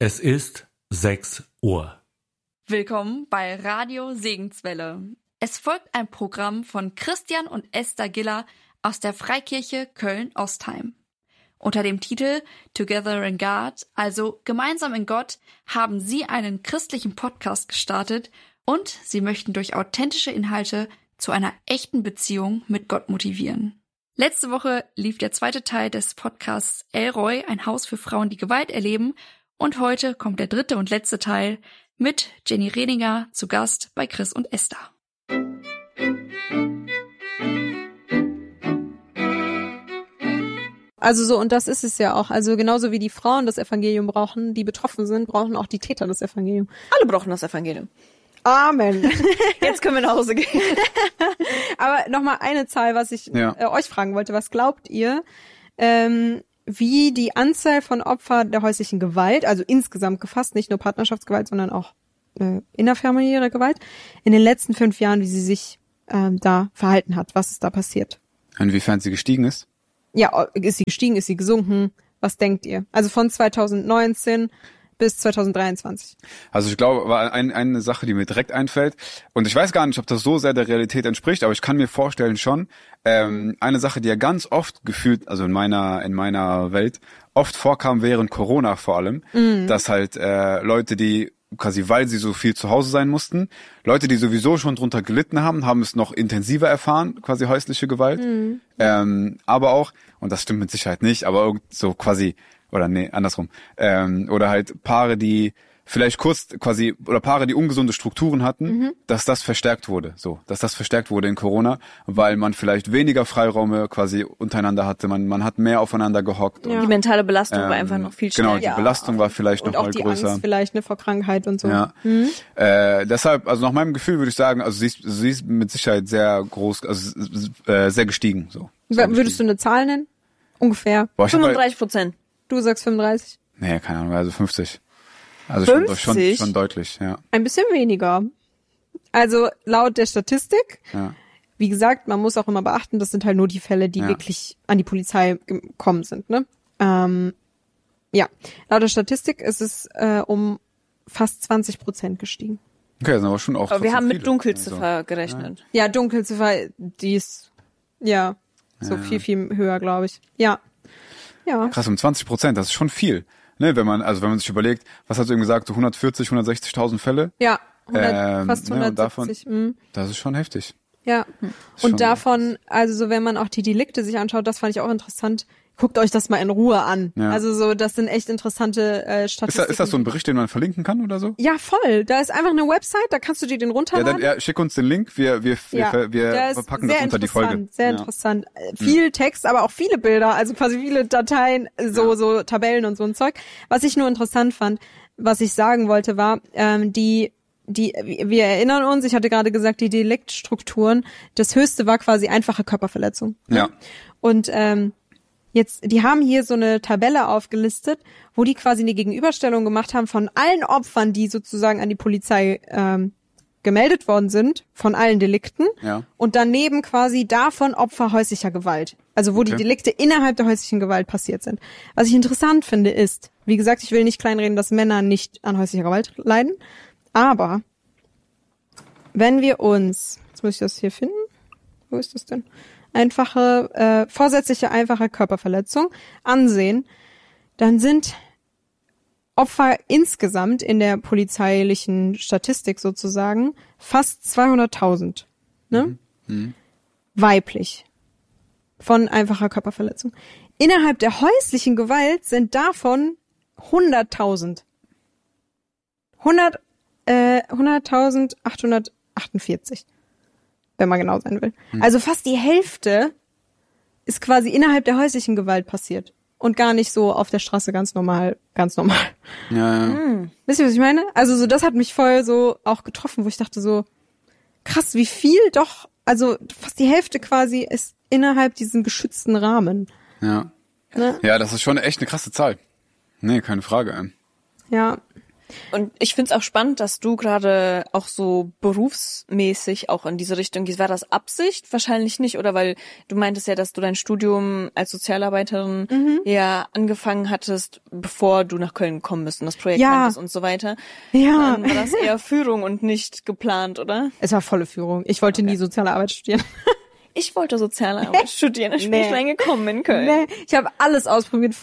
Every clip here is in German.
Es ist 6 Uhr. Willkommen bei Radio Segenswelle. Es folgt ein Programm von Christian und Esther Giller aus der Freikirche Köln-Ostheim. Unter dem Titel Together in God, also Gemeinsam in Gott, haben sie einen christlichen Podcast gestartet und sie möchten durch authentische Inhalte zu einer echten Beziehung mit Gott motivieren. Letzte Woche lief der zweite Teil des Podcasts Elroy, ein Haus für Frauen, die Gewalt erleben, und heute kommt der dritte und letzte Teil mit Jenny Redinger zu Gast bei Chris und Esther. Also so, und das ist es ja auch. Also genauso wie die Frauen das Evangelium brauchen, die betroffen sind, brauchen auch die Täter das Evangelium. Alle brauchen das Evangelium. Amen. Jetzt können wir nach Hause gehen. Aber nochmal eine Zahl, was ich euch fragen wollte. Was glaubt ihr, wie die Anzahl von Opfern der häuslichen Gewalt, also insgesamt gefasst, nicht nur Partnerschaftsgewalt, sondern auch innerfamiliäre Gewalt, in den letzten 5 Jahren, wie sie sich da verhalten hat? Was ist da passiert? Inwiefern sie gestiegen ist? Ja, ist sie gestiegen, ist sie gesunken? Was denkt ihr? Also von 2019 bis 2023. Also ich glaube, war eine Sache, die mir direkt einfällt. Und ich weiß gar nicht, ob das so sehr der Realität entspricht, aber ich kann mir vorstellen schon, eine Sache, die ja ganz oft gefühlt, also in meiner Welt, oft vorkam während Corona vor allem, dass halt Leute, die quasi, weil sie so viel zu Hause sein mussten, Leute, die sowieso schon drunter gelitten haben es noch intensiver erfahren, quasi häusliche Gewalt. Aber auch, und das stimmt mit Sicherheit nicht, aber irgend so quasi, oder nee, andersrum, oder halt Paare, die vielleicht oder Paare, die ungesunde Strukturen hatten, dass das verstärkt wurde, in Corona, weil man vielleicht weniger Freiräume quasi untereinander hatte, man hat mehr aufeinander gehockt. Ja. Die mentale Belastung war einfach noch viel stärker. Genau, die Belastung war vielleicht noch mal größer. Und auch die Angst vielleicht, vor Krankheit und so. Ja. Deshalb, also nach meinem Gefühl würde ich sagen, also sie ist mit Sicherheit sehr groß, also sehr gestiegen. So. Würdest du eine Zahl nennen? Ungefähr. 35%. Du sagst 35? Nee, keine Ahnung, also 50. Also 50? schon deutlich, ja. Ein bisschen weniger. Also laut der Statistik, wie gesagt, man muss auch immer beachten, das sind halt nur die Fälle, die wirklich an die Polizei gekommen sind, ne? Laut der Statistik ist es um fast 20% gestiegen. Okay, das sind aber schon auch. Aber wir haben mit viele. Dunkelziffer gerechnet. Ja, Dunkelziffer, die ist, viel, viel höher, glaube ich. Ja. Krass, um 20%, das ist schon viel. Ne, wenn man sich überlegt, was hast du eben gesagt, so 140, 160.000 Fälle? Ja, fast 170. Davon, das ist schon heftig. Ja, und davon, also so wenn man auch die Delikte sich anschaut, das fand ich auch interessant. Guckt euch das mal in Ruhe an. Ja. Also so, das sind echt interessante Statistiken. Ist das so ein Bericht, den man verlinken kann oder so? Ja, voll. Da ist einfach eine Website, da kannst du dir den runterladen. Ja, dann schick uns den Link, wir verpacken das unter die Folge. Sehr interessant. Viel Text, aber auch viele Bilder, also quasi viele Dateien, so Tabellen und so ein Zeug. Was ich nur interessant fand, was ich sagen wollte, war, wir erinnern uns, ich hatte gerade gesagt, die Deliktstrukturen, das höchste war quasi einfache Körperverletzung. Ja. Und die haben hier so eine Tabelle aufgelistet, wo die quasi eine Gegenüberstellung gemacht haben von allen Opfern, die sozusagen an die Polizei gemeldet worden sind, von allen Delikten. Ja. Und daneben quasi davon Opfer häuslicher Gewalt. Also wo die Delikte innerhalb der häuslichen Gewalt passiert sind. Was ich interessant finde ist, wie gesagt, ich will nicht kleinreden, dass Männer nicht an häuslicher Gewalt leiden, aber wenn wir uns, jetzt muss ich das hier finden, wo ist das denn? Vorsätzliche einfache Körperverletzung ansehen, dann sind Opfer insgesamt in der polizeilichen Statistik sozusagen fast 200.000, ne? Weiblich. Von einfacher Körperverletzung. Innerhalb der häuslichen Gewalt sind davon 100.000. 100.848. Wenn man genau sein will. Also fast die Hälfte ist quasi innerhalb der häuslichen Gewalt passiert. Und gar nicht so auf der Straße ganz normal. Ja. Wisst ihr, was ich meine? Also so, das hat mich voll so auch getroffen, wo ich dachte so, krass, wie viel doch, also fast die Hälfte quasi ist innerhalb diesem geschützten Rahmen. Ja. Ne? Ja, das ist schon echt eine krasse Zahl. Nee, keine Frage. Ja. Und ich find's auch spannend, dass du gerade auch so berufsmäßig auch in diese Richtung gehst. War das Absicht? Wahrscheinlich nicht, oder? Weil du meintest ja, dass du dein Studium als Sozialarbeiterin ja angefangen hattest, bevor du nach Köln gekommen bist und das Projekt hattest und so weiter. Ja. Dann war das eher Führung und nicht geplant, oder? Es war volle Führung. Ich wollte nie soziale Arbeit studieren. Ich wollte soziale Arbeit studieren, ich bin nicht reingekommen in Köln. Nee, ich habe alles ausprobiert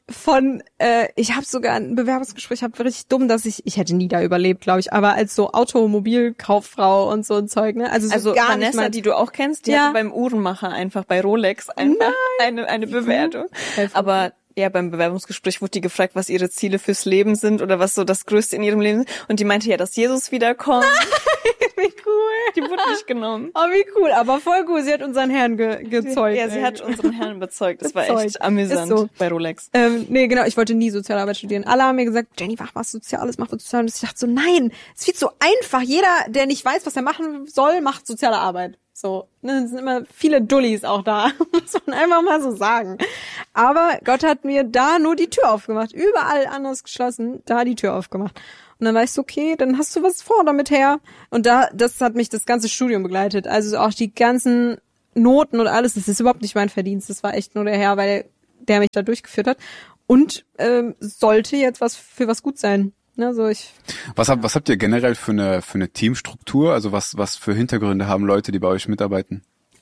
ich habe sogar ein Bewerbungsgespräch, war richtig dumm, dass ich hätte nie da überlebt, glaube ich, aber als so Automobilkauffrau und so ein Zeug, ne? Also gar Vanessa, nicht die du auch kennst, die hatte beim Uhrenmacher einfach bei Rolex einfach eine Bewertung. Aber ja, beim Bewerbungsgespräch wurde die gefragt, was ihre Ziele fürs Leben sind oder was so das Größte in ihrem Leben ist. Und die meinte ja, dass Jesus wiederkommt. Wie cool. Die wurde nicht genommen. Oh, wie cool, aber voll gut. Sie hat unseren Herrn gezeugt. Ja, sie hat unseren Herrn bezeugt. Das war echt amüsant so. Bei Rolex. Nee, genau, ich wollte nie Sozialarbeit studieren. Alle haben mir gesagt, Jenny, mach was Soziales, mach was Soziales. Ich dachte so, nein, es ist viel zu einfach. Jeder, der nicht weiß, was er machen soll, macht soziale Arbeit. So, ne, es sind immer viele Dullis auch da, muss man einfach mal so sagen. Aber Gott hat mir da nur die Tür aufgemacht, überall anders geschlossen, da die Tür aufgemacht. Und dann war ich so, okay, dann hast du was vor damit her. Und das hat mich das ganze Studium begleitet. Also auch die ganzen Noten und alles, das ist überhaupt nicht mein Verdienst. Das war echt nur der Herr, weil der mich da durchgeführt hat. Und sollte jetzt für was gut sein. Ne, so Was habt ihr generell für eine Teamstruktur? Also was für Hintergründe haben Leute, die bei euch mitarbeiten?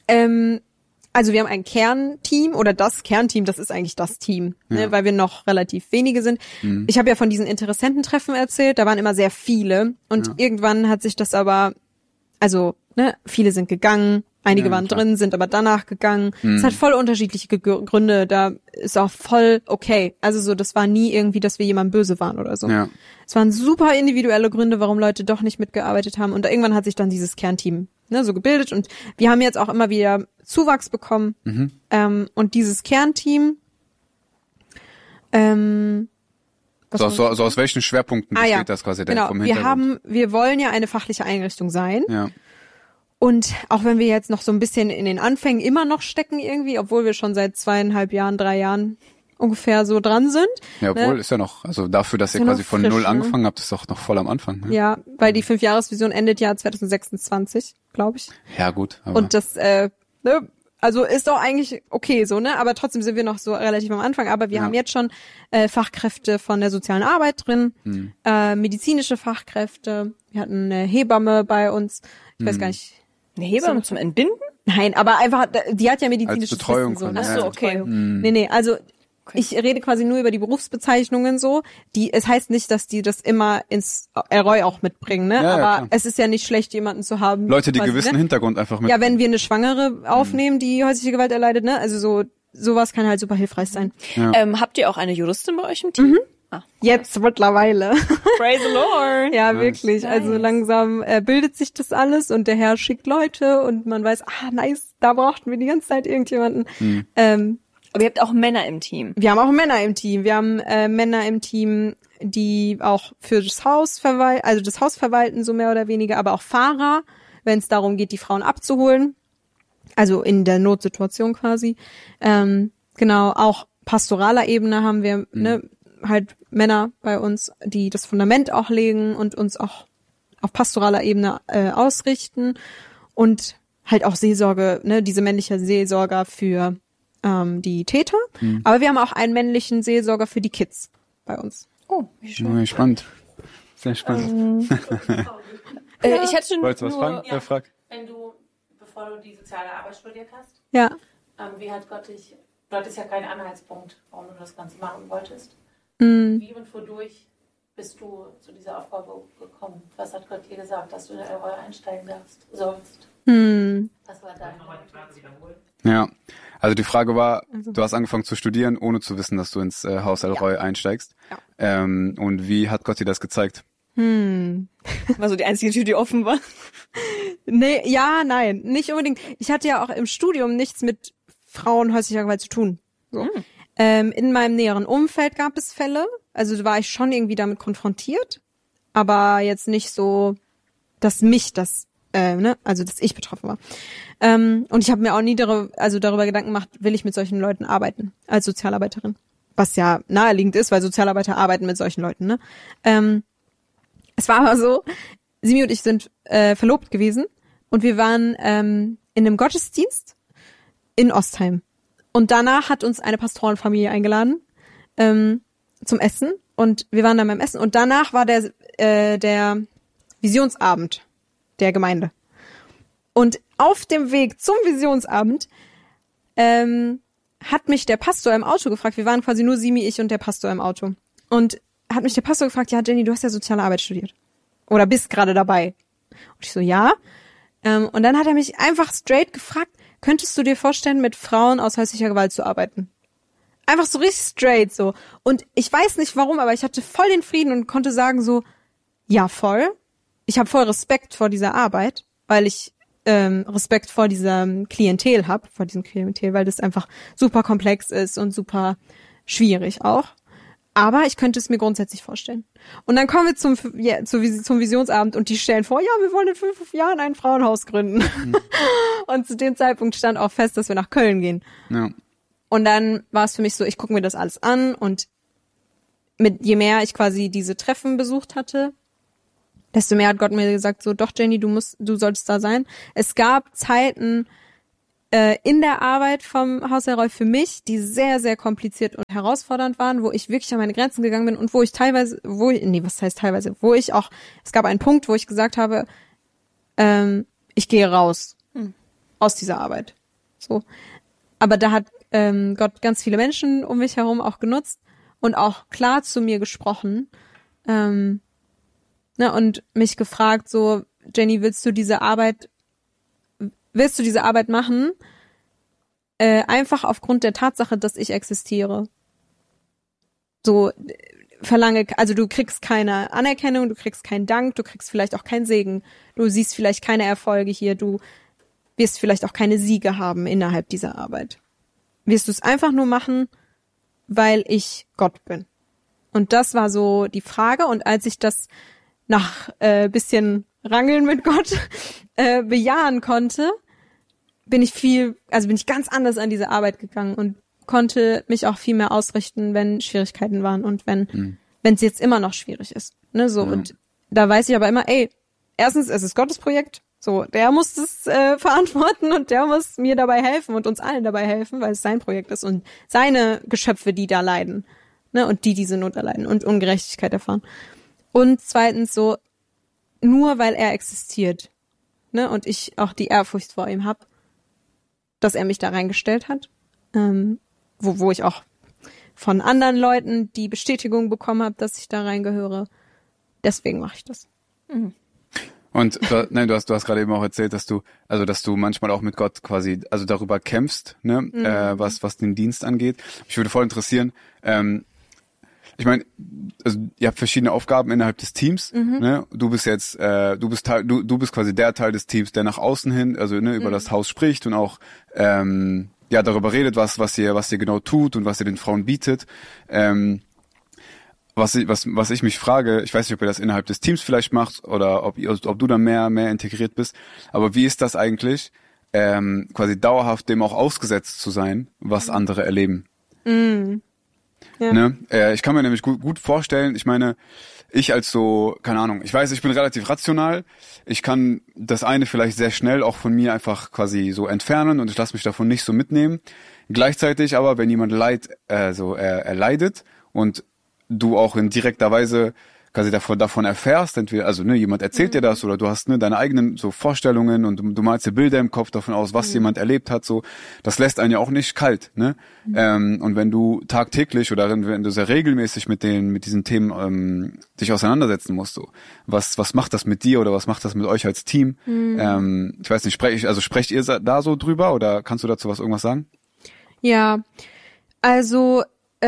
Also wir haben ein Kernteam oder das Kernteam, das ist eigentlich das Team, ne, weil wir noch relativ wenige sind. Ich habe ja von diesen Interessententreffen erzählt, da waren immer sehr viele und irgendwann hat sich das aber, also ne, viele sind gegangen, einige waren drin, sind aber danach gegangen. Es hat voll unterschiedliche Gründe, da ist auch voll okay. Also so, das war nie irgendwie, dass wir jemandem böse waren oder so. Ja. Es waren super individuelle Gründe, warum Leute doch nicht mitgearbeitet haben und irgendwann hat sich dann dieses Kernteam so gebildet und wir haben jetzt auch immer wieder Zuwachs bekommen und dieses Kernteam aus welchen Schwerpunkten besteht das quasi denn vom Hintergrund? Wir wollen ja eine fachliche Einrichtung sein. Ja. Und auch wenn wir jetzt noch so ein bisschen in den Anfängen immer noch stecken irgendwie, obwohl wir schon seit 2,5 Jahren, 3 Jahren ungefähr so dran sind. Ja, obwohl ist ja noch, also dafür, dass ihr quasi von null angefangen habt, ist doch noch voll am Anfang. Ne? Ja, weil die 5-Jahres-Vision endet ja 2026, glaube ich. Ja, gut. Aber und das, also ist doch eigentlich okay so, ne? Aber trotzdem sind wir noch so relativ am Anfang. Aber wir haben jetzt schon Fachkräfte von der sozialen Arbeit drin, medizinische Fachkräfte. Wir hatten eine Hebamme bei uns. Ich weiß gar nicht. Eine Hebamme zum Entbinden? Nein, aber einfach, die hat ja medizinisches als Betreuung Wissen. So, ne? Ach so, okay. Nee, also ich rede quasi nur über die Berufsbezeichnungen so. Es heißt nicht, dass die das immer ins Roy auch mitbringen, ne? Ja, aber es ist ja nicht schlecht, jemanden zu haben. Leute, die quasi, gewissen Hintergrund einfach mit. Ja, wenn wir eine Schwangere aufnehmen, die häusliche Gewalt erleidet, ne? Also sowas kann halt super hilfreich sein. Ja. Habt ihr auch eine Juristin bei euch im Team? Jetzt mittlerweile. Praise the Lord. Ja, wirklich. Also langsam bildet sich das alles und der Herr schickt Leute und man weiß, nice, da brauchten wir die ganze Zeit irgendjemanden. Aber ihr habt auch Männer im Team. Wir haben auch Männer im Team. Wir haben Männer im Team, die auch für das Haus verwalten, so mehr oder weniger, aber auch Fahrer, wenn es darum geht, die Frauen abzuholen. Also in der Notsituation quasi. Genau, auch pastoraler Ebene haben wir, halt Männer bei uns, die das Fundament auch legen und uns auch auf pastoraler Ebene ausrichten und halt auch Seelsorge, ne, diese männliche Seelsorger für die Täter. Aber wir haben auch einen männlichen Seelsorger für die Kids bei uns. Oh, wie schön. Spannend. Sehr spannend. Ich hätte schon Wolltest du was fragen? Ja. Frag. Bevor du die soziale Arbeit studiert hast, Ja. wie hat Gott dich, du hattest ja keinen Anhaltspunkt, warum du das Ganze machen wolltest. Wie und wodurch bist du zu dieser Aufgabe gekommen? Was hat Gott dir gesagt, dass du in der Rolle einsteigen sollst? Was war deine Motivation? Ja, also die Frage war, du hast angefangen zu studieren, ohne zu wissen, dass du ins Haus El-Roy einsteigst. Ja. Und wie hat Gott dir das gezeigt? War so die einzige Tür, die offen war. Nee, nein, nicht unbedingt. Ich hatte ja auch im Studium nichts mit frauenhäuslicher Gewalt zu tun. So. In meinem näheren Umfeld gab es Fälle, also war ich schon irgendwie damit konfrontiert, aber jetzt nicht so, dass ich betroffen war. Und ich habe mir auch nie darüber Gedanken gemacht, will ich mit solchen Leuten arbeiten als Sozialarbeiterin, was ja naheliegend ist, weil Sozialarbeiter arbeiten mit solchen Leuten, ne? Es war aber so, Simi und ich sind verlobt gewesen und wir waren in einem Gottesdienst in Ostheim. Und danach hat uns eine Pastorenfamilie eingeladen zum Essen und wir waren dann beim Essen und danach war der Visionsabend der Gemeinde. Und auf dem Weg zum Visionsabend hat mich der Pastor im Auto gefragt, wir waren quasi nur Simi, ich und der Pastor im Auto. Und hat mich der Pastor gefragt, ja Jenny, du hast ja soziale Arbeit studiert. Oder bist gerade dabei. Und ich so, ja. Und dann hat er mich einfach straight gefragt, könntest du dir vorstellen, mit Frauen aus häuslicher Gewalt zu arbeiten? Einfach so richtig straight so. Und ich weiß nicht warum, aber ich hatte voll den Frieden und konnte sagen so, ja voll. Ich habe voll Respekt vor dieser Arbeit, weil ich Respekt vor diesem Klientel habe, weil das einfach super komplex ist und super schwierig auch. Aber ich könnte es mir grundsätzlich vorstellen. Und dann kommen wir zum Visionsabend und die stellen vor, ja, wir wollen in 5 Jahren ein Frauenhaus gründen. Mhm. Und zu dem Zeitpunkt stand auch fest, dass wir nach Köln gehen. Ja. Und dann war es für mich so, ich gucke mir das alles an und je mehr ich quasi diese Treffen besucht hatte, desto mehr hat Gott mir gesagt, so, doch Jenny, du solltest da sein. Es gab Zeiten in der Arbeit vom Haus der Reue für mich, die sehr, sehr kompliziert und herausfordernd waren, wo ich wirklich an meine Grenzen gegangen bin und es gab einen Punkt, wo ich gesagt habe, ich gehe raus aus dieser Arbeit. So. Aber da hat Gott ganz viele Menschen um mich herum auch genutzt und auch klar zu mir gesprochen, und mich gefragt, so, Jenny, willst du diese Arbeit machen? Einfach aufgrund der Tatsache, dass ich existiere. So, also du kriegst keine Anerkennung, du kriegst keinen Dank, du kriegst vielleicht auch keinen Segen, du siehst vielleicht keine Erfolge hier, du wirst vielleicht auch keine Siege haben innerhalb dieser Arbeit. Wirst du es einfach nur machen, weil ich Gott bin? Und das war so die Frage, und als ich das nach bisschen Rangeln mit Gott bejahen konnte, bin ich ganz anders an diese Arbeit gegangen und konnte mich auch viel mehr ausrichten, wenn Schwierigkeiten waren und wenn es jetzt immer noch schwierig ist. Ne, so. Ja. Und da weiß ich aber immer, erstens, es ist Gottes Projekt, so, der muss das verantworten und der muss mir dabei helfen und uns allen dabei helfen, weil es sein Projekt ist und seine Geschöpfe, die da leiden, ne, und die diese Not erleiden und Ungerechtigkeit erfahren. Und zweitens so, nur weil er existiert, ne, und ich auch die Ehrfurcht vor ihm habe, dass er mich da reingestellt hat, wo ich auch von anderen Leuten die Bestätigung bekommen habe, dass ich da reingehöre. Deswegen mache ich das. Mhm. Und du hast gerade eben auch erzählt, dass du manchmal auch mit Gott quasi, also darüber kämpfst, ne, was den Dienst angeht. Mich würde voll interessieren, ich meine, also ihr habt verschiedene Aufgaben innerhalb des Teams, ne? Du bist jetzt, du bist quasi der Teil des Teams, der nach außen hin, also ne, über das Haus spricht und auch darüber redet, was ihr genau tut und was ihr den Frauen bietet. Was ich mich frage, ich weiß nicht, ob ihr das innerhalb des Teams vielleicht macht oder ob du da mehr integriert bist, aber wie ist das eigentlich, quasi dauerhaft dem auch ausgesetzt zu sein, was andere erleben? Mhm. Ja. Ne? Ich kann mir nämlich gut vorstellen, ich meine, ich als so, keine Ahnung, ich weiß, ich bin relativ rational, ich kann das eine vielleicht sehr schnell auch von mir einfach quasi so entfernen und ich lasse mich davon nicht so mitnehmen. Gleichzeitig aber, wenn jemand er leidet und du auch in direkter Weise quasi davon erfährst, entweder, also ne, jemand erzählt dir das oder du hast ne, deine eigenen so Vorstellungen und du malst dir Bilder im Kopf davon aus, was jemand erlebt hat, so, das lässt einen ja auch nicht kalt, ne? Und wenn du tagtäglich oder wenn du sehr regelmäßig mit diesen Themen dich auseinandersetzen musst, so, was macht das mit dir oder was macht das mit euch als Team? Ich weiß nicht, sprecht ihr da so drüber oder kannst du dazu irgendwas sagen? Ja, also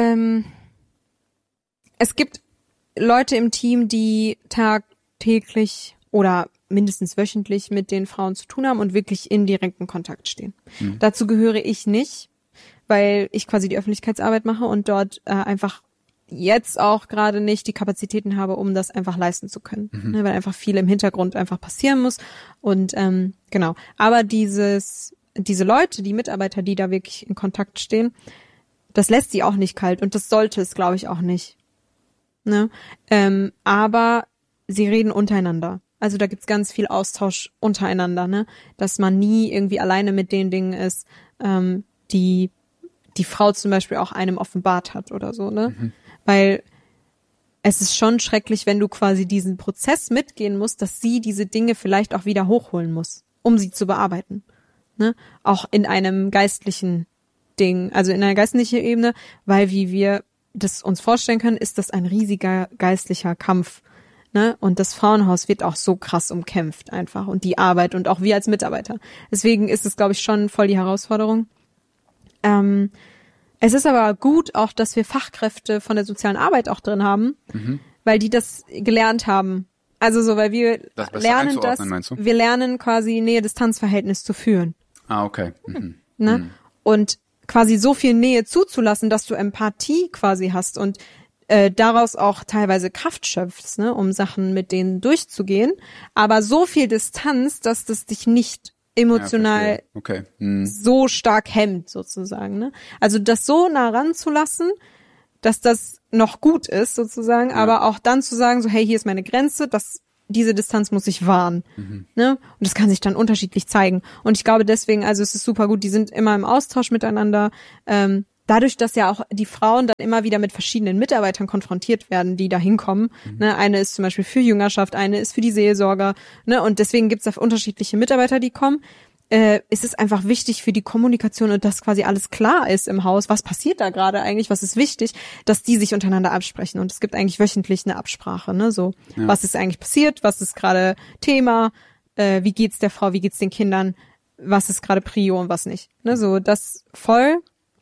es gibt Leute im Team, die tagtäglich oder mindestens wöchentlich mit den Frauen zu tun haben und wirklich in direkten Kontakt stehen. Mhm. Dazu gehöre ich nicht, weil ich quasi die Öffentlichkeitsarbeit mache und dort einfach jetzt auch gerade nicht die Kapazitäten habe, um das einfach leisten zu können. Mhm. Weil einfach viel im Hintergrund einfach passieren muss. Und genau. Aber diese Leute, die Mitarbeiter, die da wirklich in Kontakt stehen, das lässt sie auch nicht kalt und das sollte es, glaube ich, auch nicht. Ne? Aber sie reden untereinander. Also da gibt's ganz viel Austausch untereinander, ne? Dass man nie irgendwie alleine mit den Dingen ist, die Frau zum Beispiel auch einem offenbart hat oder so, ne? Weil es ist schon schrecklich, wenn du quasi diesen Prozess mitgehen musst, dass sie diese Dinge vielleicht auch wieder hochholen muss, um sie zu bearbeiten, ne? Auch in einem geistlichen Ding, also in einer geistlichen Ebene, weil wie wir das uns vorstellen können, ist das ein riesiger geistlicher Kampf, ne? Und das Frauenhaus wird auch so krass umkämpft einfach und die Arbeit und auch wir als Mitarbeiter. Deswegen ist es, glaube ich, schon voll die Herausforderung. Es ist aber gut auch, dass wir Fachkräfte von der sozialen Arbeit auch drin haben, weil die das gelernt haben. Also so, weil wir lernen das, wir lernen quasi Nähe-Distanz-Verhältnis zu führen. Ah, okay. Ne? Und quasi so viel Nähe zuzulassen, dass du Empathie quasi hast und daraus auch teilweise Kraft schöpfst, ne, um Sachen mit denen durchzugehen, aber so viel Distanz, dass das dich nicht emotional so stark hemmt, sozusagen, ne? Also das so nah ranzulassen, dass das noch gut ist, sozusagen, aber auch dann zu sagen, so, hey, hier ist meine Grenze, diese Distanz muss ich wahren, ne? Und das kann sich dann unterschiedlich zeigen. Und ich glaube deswegen, also es ist super gut, die sind immer im Austausch miteinander, dadurch, dass ja auch die Frauen dann immer wieder mit verschiedenen Mitarbeitern konfrontiert werden, die da hinkommen. Ne, eine ist zum Beispiel für Jüngerschaft, eine ist für die Seelsorger. Ne, und deswegen gibt's da unterschiedliche Mitarbeiter, die kommen. Es ist einfach wichtig für die Kommunikation und dass quasi alles klar ist im Haus. Was passiert da gerade eigentlich? Was ist wichtig? Dass die sich untereinander absprechen. Und es gibt eigentlich wöchentlich eine Absprache. Ne, so, was ist eigentlich passiert? Was ist gerade Thema? Wie geht's der Frau? Wie geht's den Kindern? Was ist gerade Prio und was nicht? Ne, so, das voll.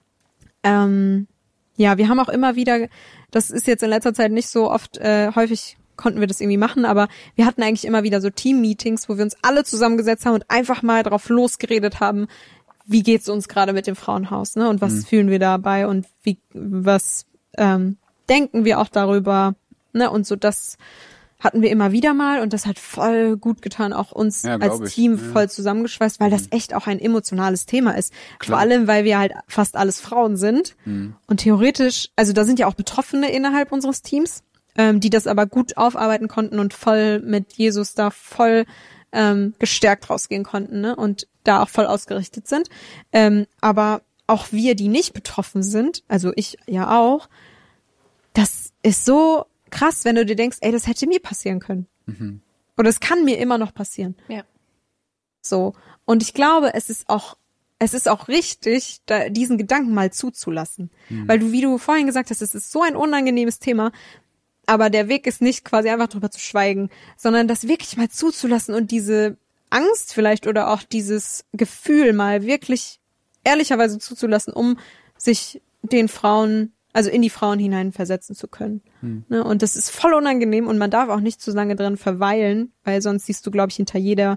Ja, wir haben auch immer wieder, das ist jetzt in letzter Zeit nicht so oft, häufig konnten wir das irgendwie machen, aber wir hatten eigentlich immer wieder so Team-Meetings, wo wir uns alle zusammengesetzt haben und einfach mal drauf losgeredet haben, wie geht's uns gerade mit dem Frauenhaus, ne? Und was fühlen wir dabei und was denken wir auch darüber, ne? Und so das hatten wir immer wieder mal und das hat voll gut getan, auch uns als Team voll zusammengeschweißt, weil das echt auch ein emotionales Thema ist. Klar. Vor allem, weil wir halt fast alles Frauen sind und theoretisch, also da sind ja auch Betroffene innerhalb unseres Teams, die das aber gut aufarbeiten konnten und voll mit Jesus da voll gestärkt rausgehen konnten, ne? Und da auch voll ausgerichtet sind. Aber auch wir, die nicht betroffen sind, also ich ja auch, das ist so krass, wenn du dir denkst, ey, das hätte mir passieren können. Oder es kann mir immer noch passieren. Ja. So. Und ich glaube, es ist auch richtig, diesen Gedanken mal zuzulassen. Weil du, wie du vorhin gesagt hast, es ist so ein unangenehmes Thema, aber der Weg ist nicht quasi einfach drüber zu schweigen, sondern das wirklich mal zuzulassen und diese Angst vielleicht oder auch dieses Gefühl mal wirklich ehrlicherweise zuzulassen, um sich den Frauen, also in die Frauen hinein versetzen zu können. Ne? Und das ist voll unangenehm und man darf auch nicht zu lange drin verweilen, weil sonst siehst du, glaube ich, hinter jedem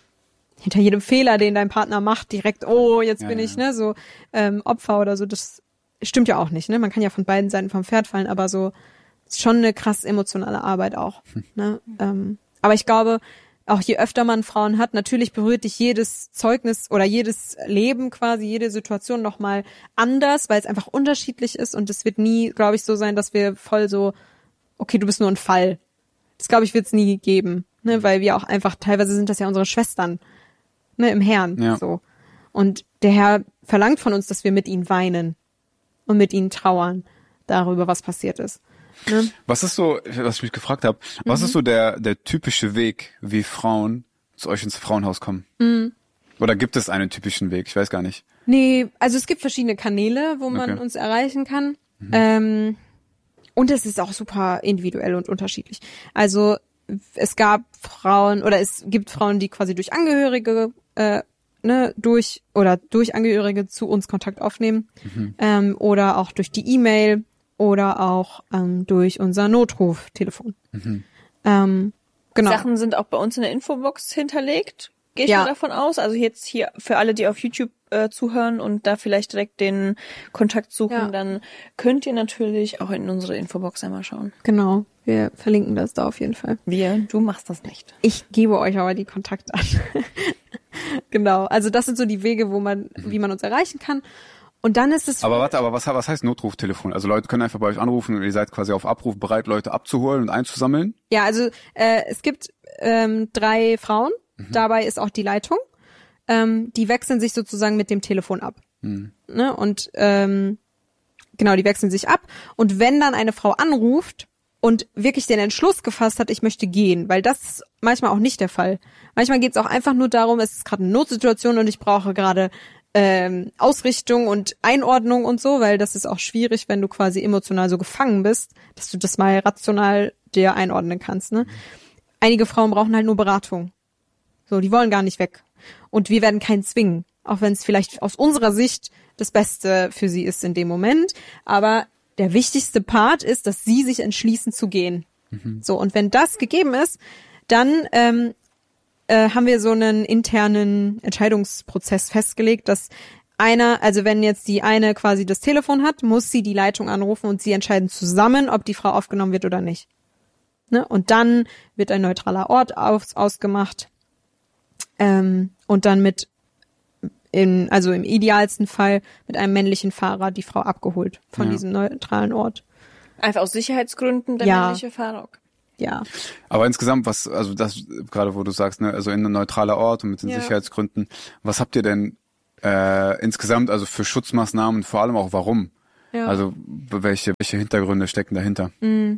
Fehler, den dein Partner macht, direkt, oh, jetzt bin ich, ne, so Opfer oder so. Das stimmt ja auch nicht, ne? Man kann ja von beiden Seiten vom Pferd fallen, aber so ist schon eine krass emotionale Arbeit auch. Ne? Aber ich glaube, auch je öfter man Frauen hat, natürlich berührt dich jedes Zeugnis oder jedes Leben quasi, jede Situation nochmal anders, weil es einfach unterschiedlich ist und es wird nie, glaube ich, so sein, dass wir voll so, okay, du bist nur ein Fall. Das, glaube ich, wird es nie geben, ne? Weil wir auch einfach, teilweise sind das ja unsere Schwestern, ne, im Herrn, so. Und der Herr verlangt von uns, dass wir mit ihnen weinen und mit ihnen trauern darüber, was passiert ist. Ne? Was ist so, was ich mich gefragt habe, was ist so der typische Weg, wie Frauen zu euch ins Frauenhaus kommen? Oder gibt es einen typischen Weg? Ich weiß gar nicht. Nee, also es gibt verschiedene Kanäle, wo man uns erreichen kann. Und es ist auch super individuell und unterschiedlich. Also es gab Frauen oder es gibt Frauen, die quasi durch Angehörige durch Angehörige zu uns Kontakt aufnehmen oder auch durch die E-Mail oder auch durch unser Notruftelefon. Genau. Sachen sind auch bei uns in der Infobox hinterlegt. Gehe ich mal davon aus. Also jetzt hier für alle, die auf YouTube zuhören und da vielleicht direkt den Kontakt suchen, dann könnt ihr natürlich auch in unsere Infobox einmal schauen. Genau, wir verlinken das da auf jeden Fall. Du machst das nicht. Ich gebe euch aber die Kontakte an. Genau, also das sind so die Wege, wie man uns erreichen kann. Und dann ist es... Aber warte, was heißt Notruftelefon? Also Leute können einfach bei euch anrufen und ihr seid quasi auf Abruf bereit, Leute abzuholen und einzusammeln? Ja, also es gibt 3 Frauen, dabei ist auch die Leitung. Die wechseln sich sozusagen mit dem Telefon ab. Ne? Und genau, die wechseln sich ab. Und wenn dann eine Frau anruft und wirklich den Entschluss gefasst hat, ich möchte gehen, weil das ist manchmal auch nicht der Fall. Manchmal geht es auch einfach nur darum, es ist gerade eine Notsituation und ich brauche gerade Ausrichtung und Einordnung und so, weil das ist auch schwierig, wenn du quasi emotional so gefangen bist, dass du das mal rational dir einordnen kannst. Ne? Einige Frauen brauchen halt nur Beratung. So, die wollen gar nicht weg. Und wir werden keinen zwingen, auch wenn es vielleicht aus unserer Sicht das Beste für sie ist in dem Moment. Aber der wichtigste Part ist, dass sie sich entschließen zu gehen. So, und wenn das gegeben ist, dann haben wir so einen internen Entscheidungsprozess festgelegt, dass also wenn jetzt die eine quasi das Telefon hat, muss sie die Leitung anrufen und sie entscheiden zusammen, ob die Frau aufgenommen wird oder nicht. Ne? Und dann wird ein neutraler Ort ausgemacht und dann also im idealsten Fall mit einem männlichen Fahrer die Frau abgeholt von diesem neutralen Ort. Einfach aus Sicherheitsgründen der männliche Fahrer? Okay. Ja. Aber insgesamt, also das gerade wo du sagst, ne, also in ein neutraler Ort und mit den Sicherheitsgründen, was habt ihr denn insgesamt, also für Schutzmaßnahmen, vor allem auch warum? Ja. Also welche Hintergründe stecken dahinter?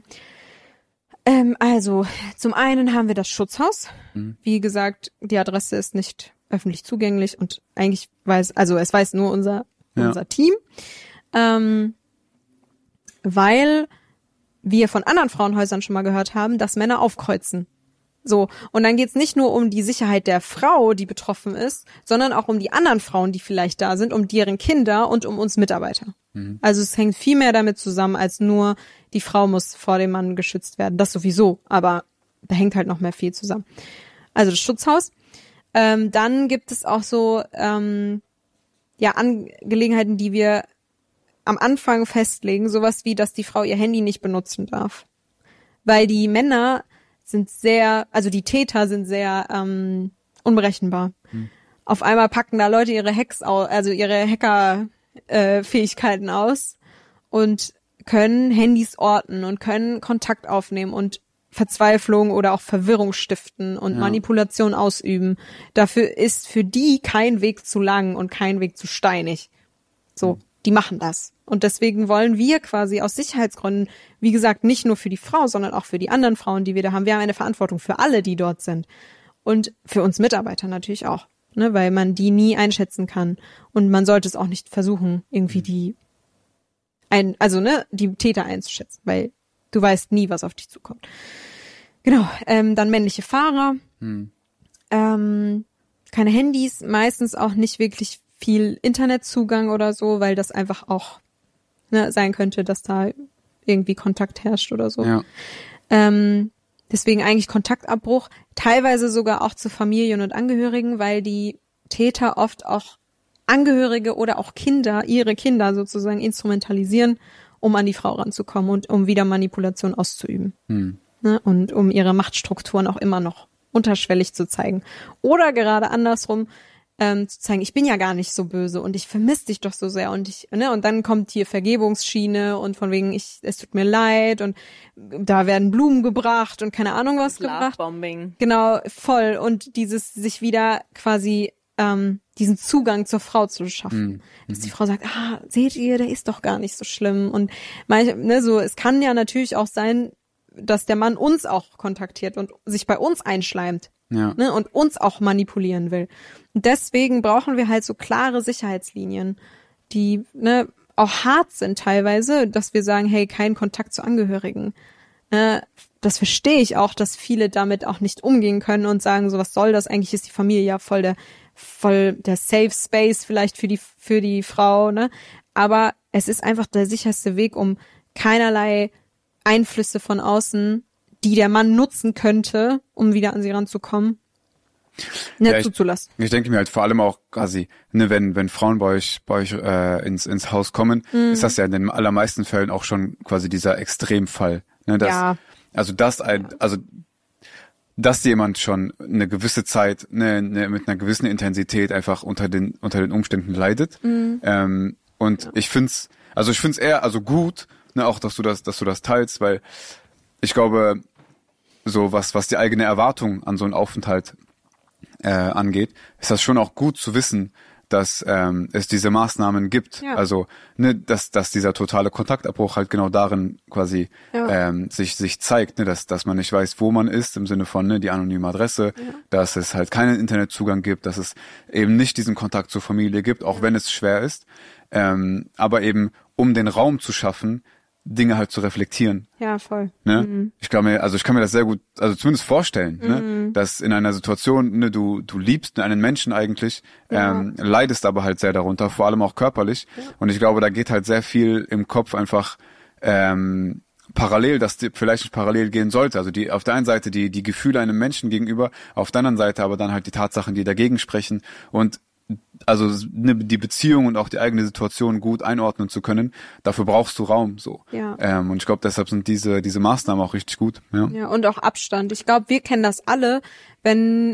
Also zum einen haben wir das Schutzhaus. Wie gesagt, die Adresse ist nicht öffentlich zugänglich und eigentlich es weiß nur unser Team, weil wir von anderen Frauenhäusern schon mal gehört haben, dass Männer aufkreuzen. So, und dann geht's nicht nur um die Sicherheit der Frau, die betroffen ist, sondern auch um die anderen Frauen, die vielleicht da sind, um deren Kinder und um uns Mitarbeiter. Also es hängt viel mehr damit zusammen, als nur die Frau muss vor dem Mann geschützt werden. Das sowieso, aber da hängt halt noch mehr viel zusammen. Also das Schutzhaus. Dann gibt es auch so Angelegenheiten, die wir am Anfang festlegen, sowas wie, dass die Frau ihr Handy nicht benutzen darf. Weil die Männer die Täter sind sehr unberechenbar. Auf einmal packen da Leute ihre Hackerfähigkeiten aus und können Handys orten und können Kontakt aufnehmen und Verzweiflung oder auch Verwirrung stiften und Manipulation ausüben. Dafür ist für die kein Weg zu lang und kein Weg zu steinig. So, die machen das. Und deswegen wollen wir quasi aus Sicherheitsgründen, wie gesagt, nicht nur für die Frau, sondern auch für die anderen Frauen, die wir da haben. Wir haben eine Verantwortung für alle, die dort sind. Und für uns Mitarbeiter natürlich auch, ne, weil man die nie einschätzen kann. Und man sollte es auch nicht versuchen, irgendwie die Täter einzuschätzen, weil du weißt nie, was auf dich zukommt. Genau, dann männliche Fahrer, keine Handys, meistens auch nicht wirklich viel Internetzugang oder so, weil das einfach auch sein könnte, dass da irgendwie Kontakt herrscht oder so. Ja. Deswegen eigentlich Kontaktabbruch, teilweise sogar auch zu Familien und Angehörigen, weil die Täter oft auch Angehörige oder auch ihre Kinder sozusagen instrumentalisieren, um an die Frau ranzukommen und um wieder Manipulation auszuüben. Ne? Und um ihre Machtstrukturen auch immer noch unterschwellig zu zeigen. Oder gerade andersrum, zu zeigen, ich bin ja gar nicht so böse und ich vermisse dich doch so sehr und und dann kommt hier Vergebungsschiene und von wegen es tut mir leid und da werden Blumen gebracht und keine Ahnung was gebracht. Lovebombing. Genau, voll und dieses sich wieder quasi diesen Zugang zur Frau zu schaffen. Dass die Frau sagt, seht ihr, der ist doch gar nicht so schlimm und es kann ja natürlich auch sein, dass der Mann uns auch kontaktiert und sich bei uns einschleimt. Ja. Ne, und uns auch manipulieren will. Und deswegen brauchen wir halt so klare Sicherheitslinien, die auch hart sind teilweise, dass wir sagen, hey, kein Kontakt zu Angehörigen. Das verstehe ich auch, dass viele damit auch nicht umgehen können und sagen, so was soll das? Eigentlich ist die Familie ja voll der Safe Space vielleicht für die Frau. Ne? Aber es ist einfach der sicherste Weg, um keinerlei Einflüsse von außen, die der Mann nutzen könnte, um wieder an sie ranzukommen, zuzulassen. Ich denke mir halt vor allem auch quasi, wenn Frauen bei euch ins Haus kommen, ist das ja in den allermeisten Fällen auch schon quasi dieser Extremfall. Ne, dass jemand schon eine gewisse Zeit mit einer gewissen Intensität einfach unter den Umständen leidet. Und ich find's eher also gut, ne, auch dass du das teilst, weil ich glaube, so was die eigene Erwartung an so einen Aufenthalt angeht, ist das schon auch gut zu wissen, dass es diese Maßnahmen gibt. Ja. Also, ne, dass dieser totale Kontaktabbruch halt genau darin quasi sich zeigt, ne, dass man nicht weiß, wo man ist, im Sinne von ne, die anonyme Adresse, dass es halt keinen Internetzugang gibt, dass es eben nicht diesen Kontakt zur Familie gibt, auch wenn es schwer ist. Aber eben, um den Raum zu schaffen, Dinge halt zu reflektieren. Ja, voll. Ne? Mhm. Ich kann mir das sehr gut, also zumindest vorstellen, ne? Dass in einer Situation, ne, du liebst einen Menschen eigentlich, leidest aber halt sehr darunter, vor allem auch körperlich. Ja. Und ich glaube, da geht halt sehr viel im Kopf einfach parallel, dass die vielleicht nicht parallel gehen sollte. Also die auf der einen Seite die Gefühle einem Menschen gegenüber, auf der anderen Seite aber dann halt die Tatsachen, die dagegen sprechen. Und also die Beziehung und auch die eigene Situation gut einordnen zu können, dafür brauchst du Raum so. Ja. Und ich glaube, deshalb sind diese Maßnahmen auch richtig gut. Ja, und auch Abstand. Ich glaube, wir kennen das alle, wenn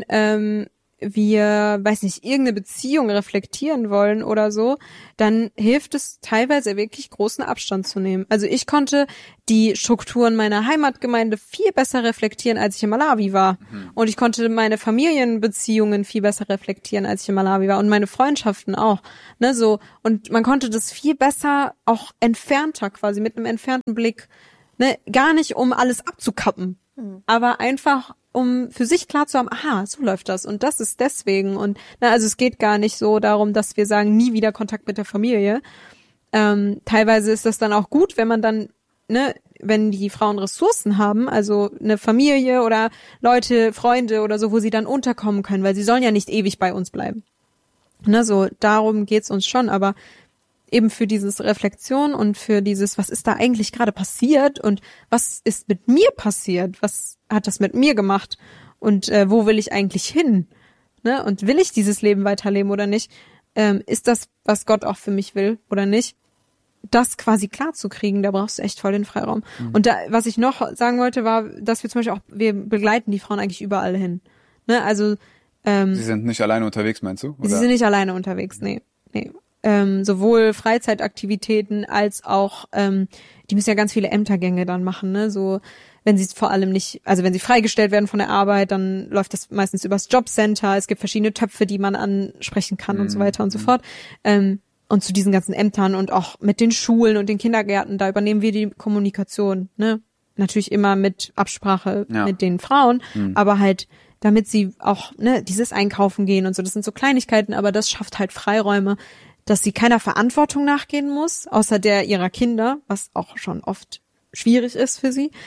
wir, weiß nicht, irgendeine Beziehung reflektieren wollen oder so, dann hilft es teilweise wirklich großen Abstand zu nehmen. Also ich konnte die Strukturen meiner Heimatgemeinde viel besser reflektieren, als ich in Malawi war. Und ich konnte meine Familienbeziehungen viel besser reflektieren, als ich in Malawi war. Und meine Freundschaften auch. Ne, so. Und man konnte das viel besser, auch entfernter quasi, mit einem entfernten Blick, ne, gar nicht um alles abzukappen, aber einfach um für sich klar zu haben, aha, so läuft das und das ist deswegen und also es geht gar nicht so darum, dass wir sagen, nie wieder Kontakt mit der Familie. Teilweise ist das dann auch gut, wenn man dann, ne, wenn die Frauen Ressourcen haben, also eine Familie oder Leute, Freunde oder so, wo sie dann unterkommen können, weil sie sollen ja nicht ewig bei uns bleiben. Ne, so darum geht's uns schon, aber eben für dieses Reflexion und für dieses, was ist da eigentlich gerade passiert und was ist mit mir passiert, was hat das mit mir gemacht und wo will ich eigentlich hin, ne? Und will ich dieses Leben weiterleben oder nicht? Ist das, was Gott auch für mich will oder nicht? Das quasi klar zu kriegen, da brauchst du echt voll den Freiraum. Und da, was ich noch sagen wollte, war, dass wir zum Beispiel auch, wir begleiten die Frauen eigentlich überall hin, ne? Also Sie sind nicht alleine unterwegs, meinst du? Oder? Sie sind nicht alleine unterwegs, nee. Sowohl Freizeitaktivitäten als auch, die müssen ja ganz viele Ämtergänge dann machen, ne, so, wenn sie vor allem nicht, also wenn sie freigestellt werden von der Arbeit, dann läuft das meistens übers Jobcenter, es gibt verschiedene Töpfe, die man ansprechen kann und so weiter und so fort, und zu diesen ganzen Ämtern und auch mit den Schulen und den Kindergärten, da übernehmen wir die Kommunikation, ne, natürlich immer mit Absprache mit den Frauen, aber halt, damit sie auch, ne, dieses Einkaufen gehen und so, das sind so Kleinigkeiten, aber das schafft halt Freiräume, dass sie keiner Verantwortung nachgehen muss, außer der ihrer Kinder, was auch schon oft schwierig ist für sie.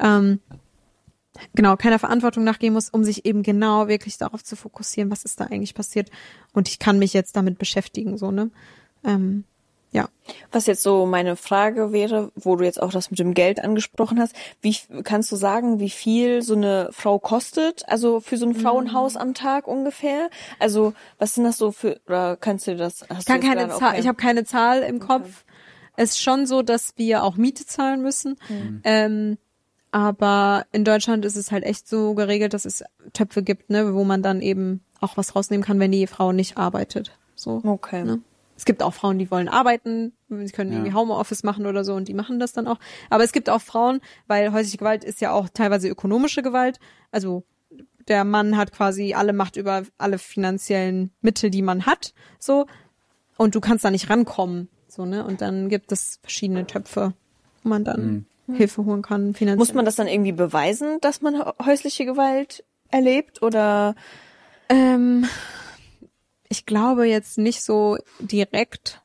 Genau, keiner Verantwortung nachgehen muss, um sich eben genau wirklich darauf zu fokussieren, was ist da eigentlich passiert. Und ich kann mich jetzt damit beschäftigen, so, ne? Ja. Was jetzt so meine Frage wäre, wo du jetzt auch das mit dem Geld angesprochen hast, wie kannst du sagen, wie viel so eine Frau kostet, also für so ein Frauenhaus am Tag ungefähr? Also was sind das so für, oder kannst du das? Ich habe keine Zahl im Kopf. Es ist schon so, dass wir auch Miete zahlen müssen. Aber in Deutschland ist es halt echt so geregelt, dass es Töpfe gibt, ne, wo man dann eben auch was rausnehmen kann, wenn die Frau nicht arbeitet. So. Okay. Ne? Es gibt auch Frauen, die wollen arbeiten, sie können irgendwie Homeoffice machen oder so und die machen das dann auch. Aber es gibt auch Frauen, weil häusliche Gewalt ist ja auch teilweise ökonomische Gewalt. Also der Mann hat quasi alle Macht über alle finanziellen Mittel, die man hat, so. Und du kannst da nicht rankommen, so, ne? Und dann gibt es verschiedene Töpfe, wo man dann Hilfe holen kann, finanziell. Muss man das dann irgendwie beweisen, dass man häusliche Gewalt erlebt oder? Ich glaube jetzt nicht so direkt,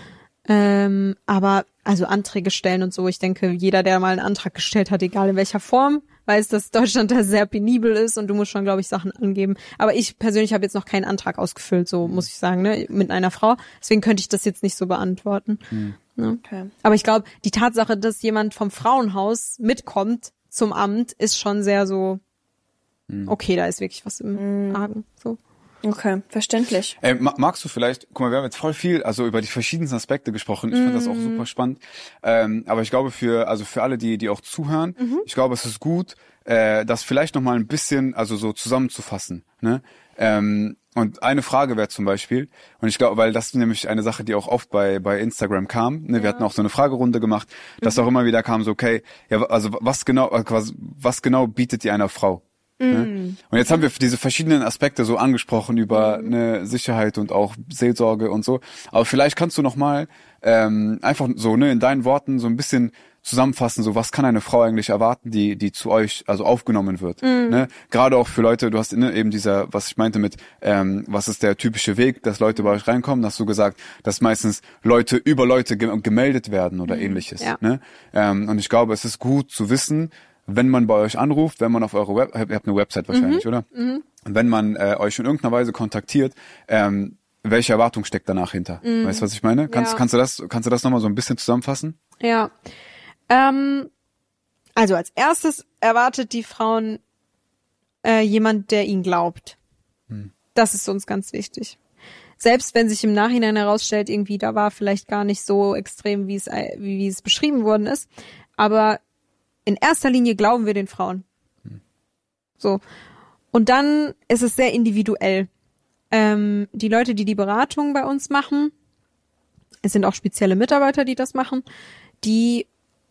aber also Anträge stellen und so. Ich denke, jeder, der mal einen Antrag gestellt hat, egal in welcher Form, weiß, dass Deutschland da sehr penibel ist und du musst schon, glaube ich, Sachen angeben. Aber ich persönlich habe jetzt noch keinen Antrag ausgefüllt, so muss ich sagen, ne, mit einer Frau. Deswegen könnte ich das jetzt nicht so beantworten. Ne? Okay. Aber ich glaube, die Tatsache, dass jemand vom Frauenhaus mitkommt zum Amt, ist schon sehr so, okay, da ist wirklich was im Argen. So. Okay, verständlich. Magst du vielleicht, guck mal, wir haben jetzt voll viel, also über die verschiedensten Aspekte gesprochen. Ich finde das auch super spannend. Aber ich glaube für alle, die auch zuhören, ich glaube, es ist gut, das vielleicht noch mal ein bisschen, also so zusammenzufassen. Ne? Und eine Frage wäre zum Beispiel, und ich glaube, weil das ist nämlich eine Sache, die auch oft bei Instagram kam, ne? Wir hatten auch so eine Fragerunde gemacht, dass auch immer wieder kam so, okay, ja, also was genau bietet ihr einer Frau? Ne? Und jetzt haben wir diese verschiedenen Aspekte so angesprochen über eine Sicherheit und auch Seelsorge und so. Aber vielleicht kannst du noch mal einfach so in deinen Worten so ein bisschen zusammenfassen, so was kann eine Frau eigentlich erwarten, die zu euch also aufgenommen wird. Ne? Gerade auch für Leute, du hast eben dieser, was ich meinte mit, was ist der typische Weg, dass Leute bei euch reinkommen, hast du gesagt, dass meistens Leute über Leute gemeldet werden oder ähnliches. Ja. Ne? Und ich glaube, es ist gut zu wissen, wenn man bei euch anruft, wenn man auf eure ihr habt eine Website wahrscheinlich, oder? Und wenn man euch in irgendeiner Weise kontaktiert, welche Erwartung steckt danach hinter? Weißt du, was ich meine? Kannst du das nochmal so ein bisschen zusammenfassen? Ja. Also als erstes erwartet die Frauen jemand, der ihnen glaubt. Das ist uns ganz wichtig. Selbst wenn sich im Nachhinein herausstellt, irgendwie da war vielleicht gar nicht so extrem, wie es beschrieben worden ist. Aber in erster Linie glauben wir den Frauen. So. Und dann ist es sehr individuell. Die Leute, die Beratung bei uns machen, es sind auch spezielle Mitarbeiter, die das machen, die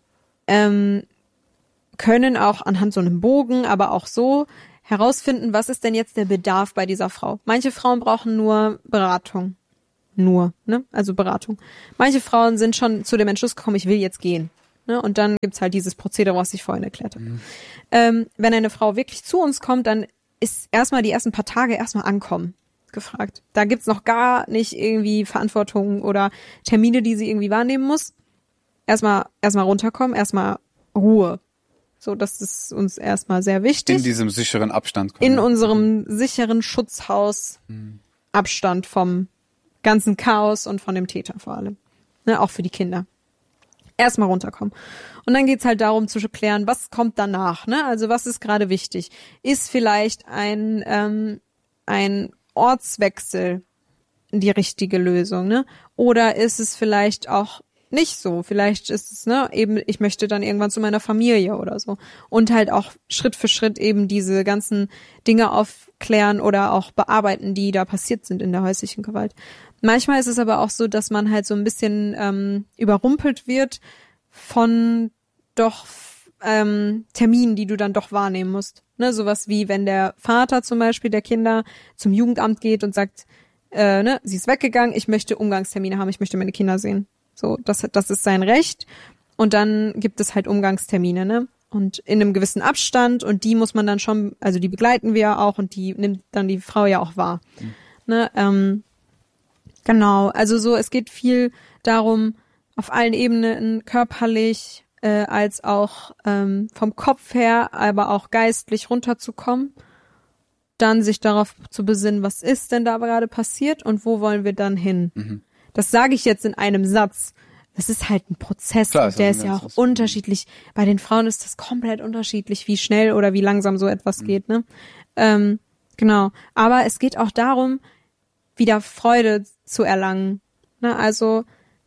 können auch anhand so einem Bogen, aber auch so herausfinden, was ist denn jetzt der Bedarf bei dieser Frau. Manche Frauen brauchen nur Beratung. Also Beratung. Manche Frauen sind schon zu dem Entschluss gekommen, ich will jetzt gehen. Ne? Und dann gibt's halt dieses Prozedere, was ich vorhin erklärt habe. Wenn eine Frau wirklich zu uns kommt, dann ist erstmal die ersten paar Tage erstmal ankommen gefragt. Da gibt's noch gar nicht irgendwie Verantwortung oder Termine, die sie irgendwie wahrnehmen muss. Erstmal runterkommen, erstmal Ruhe. So, das ist uns erstmal sehr wichtig. In diesem sicheren Abstand. In unserem sicheren Schutzhaus. Abstand vom ganzen Chaos und von dem Täter vor allem. Ne, auch für die Kinder. Erstmal runterkommen. Und dann geht's halt darum zu klären, was kommt danach, ne? Also was ist gerade wichtig? Ist vielleicht ein Ortswechsel die richtige Lösung, ne? Oder ist es vielleicht auch nicht so? Vielleicht ist es, eben, ich möchte dann irgendwann zu meiner Familie oder so. Und halt auch Schritt für Schritt eben diese ganzen Dinge aufklären oder auch bearbeiten, die da passiert sind in der häuslichen Gewalt. Manchmal ist es aber auch so, dass man halt so ein bisschen überrumpelt wird von doch Terminen, die du dann doch wahrnehmen musst. Ne, sowas wie, wenn der Vater zum Beispiel der Kinder zum Jugendamt geht und sagt, sie ist weggegangen, ich möchte Umgangstermine haben, ich möchte meine Kinder sehen. So, das ist sein Recht. Und dann gibt es halt Umgangstermine, ne? Und in einem gewissen Abstand, und die muss man dann schon, also die begleiten wir ja auch, und die nimmt dann die Frau ja auch wahr. Ne? Genau, also so, es geht viel darum, auf allen Ebenen, körperlich, als auch vom Kopf her, aber auch geistlich runterzukommen. Dann sich darauf zu besinnen, was ist denn da gerade passiert und wo wollen wir dann hin? Das sage ich jetzt in einem Satz. Das ist halt ein Prozess, klar, und der ist ja auch unterschiedlich. Bei den Frauen ist das komplett unterschiedlich, wie schnell oder wie langsam so etwas geht, ne? Genau. Aber es geht auch darum, wieder Freude zu erlangen. Ne? Also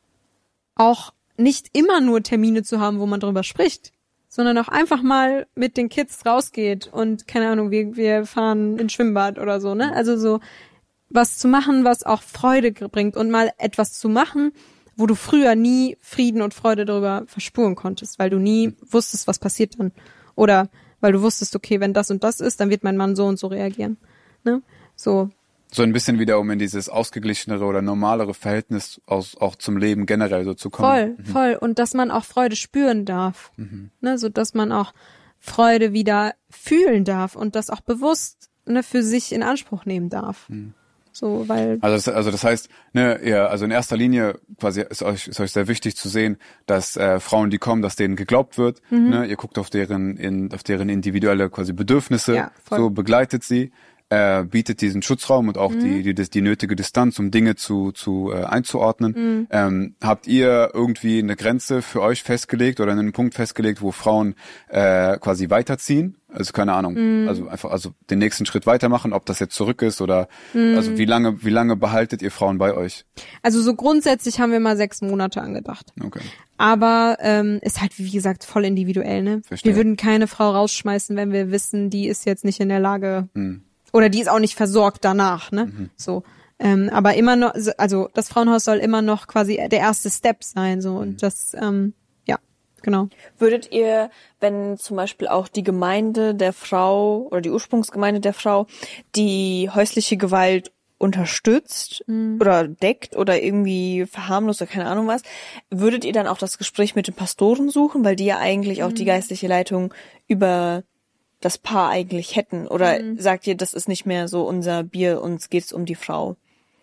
auch nicht immer nur Termine zu haben, wo man drüber spricht, sondern auch einfach mal mit den Kids rausgeht und, keine Ahnung, wir fahren ins Schwimmbad oder so, ne? Also so was zu machen, was auch Freude bringt, und mal etwas zu machen, wo du früher nie Frieden und Freude darüber verspüren konntest, weil du nie wusstest, was passiert dann. Oder weil du wusstest, okay, wenn das und das ist, dann wird mein Mann so und so reagieren. Ne? So ein bisschen wieder, um in dieses ausgeglichenere oder normalere Verhältnis auch zum Leben generell so zu kommen. Voll. Und dass man auch Freude spüren darf. Ne? So dass man auch Freude wieder fühlen darf und das auch bewusst, ne, für sich in Anspruch nehmen darf. So, weil also das heißt, ne, ja, also in erster Linie quasi ist euch sehr wichtig zu sehen, dass Frauen, die kommen, dass denen geglaubt wird. Ne, ihr guckt auf deren individuelle quasi Bedürfnisse, ja, so begleitet sie, bietet diesen Schutzraum und auch die nötige Distanz, um Dinge einzuordnen. Habt ihr irgendwie eine Grenze für euch festgelegt oder einen Punkt festgelegt, wo Frauen quasi weiterziehen? Also keine Ahnung, also den nächsten Schritt weitermachen, ob das jetzt zurück ist oder also wie lange behaltet ihr Frauen bei euch? Also so grundsätzlich haben wir mal 6 Monate angedacht. Okay. Aber ist halt, wie gesagt, voll individuell, ne? Verstehe. Wir würden keine Frau rausschmeißen, wenn wir wissen, die ist jetzt nicht in der Lage Oder die ist auch nicht versorgt danach, ne? So. Aber immer noch, also das Frauenhaus soll immer noch quasi der erste Step sein, so. Und das, ja, genau. Würdet ihr, wenn zum Beispiel auch die Gemeinde der Frau oder die Ursprungsgemeinde der Frau die häusliche Gewalt unterstützt oder deckt oder irgendwie verharmlost oder keine Ahnung was, würdet ihr dann auch das Gespräch mit den Pastoren suchen, weil die ja eigentlich auch die geistliche Leitung über das Paar eigentlich hätten? Oder sagt ihr, das ist nicht mehr so unser Bier, uns geht's um die Frau?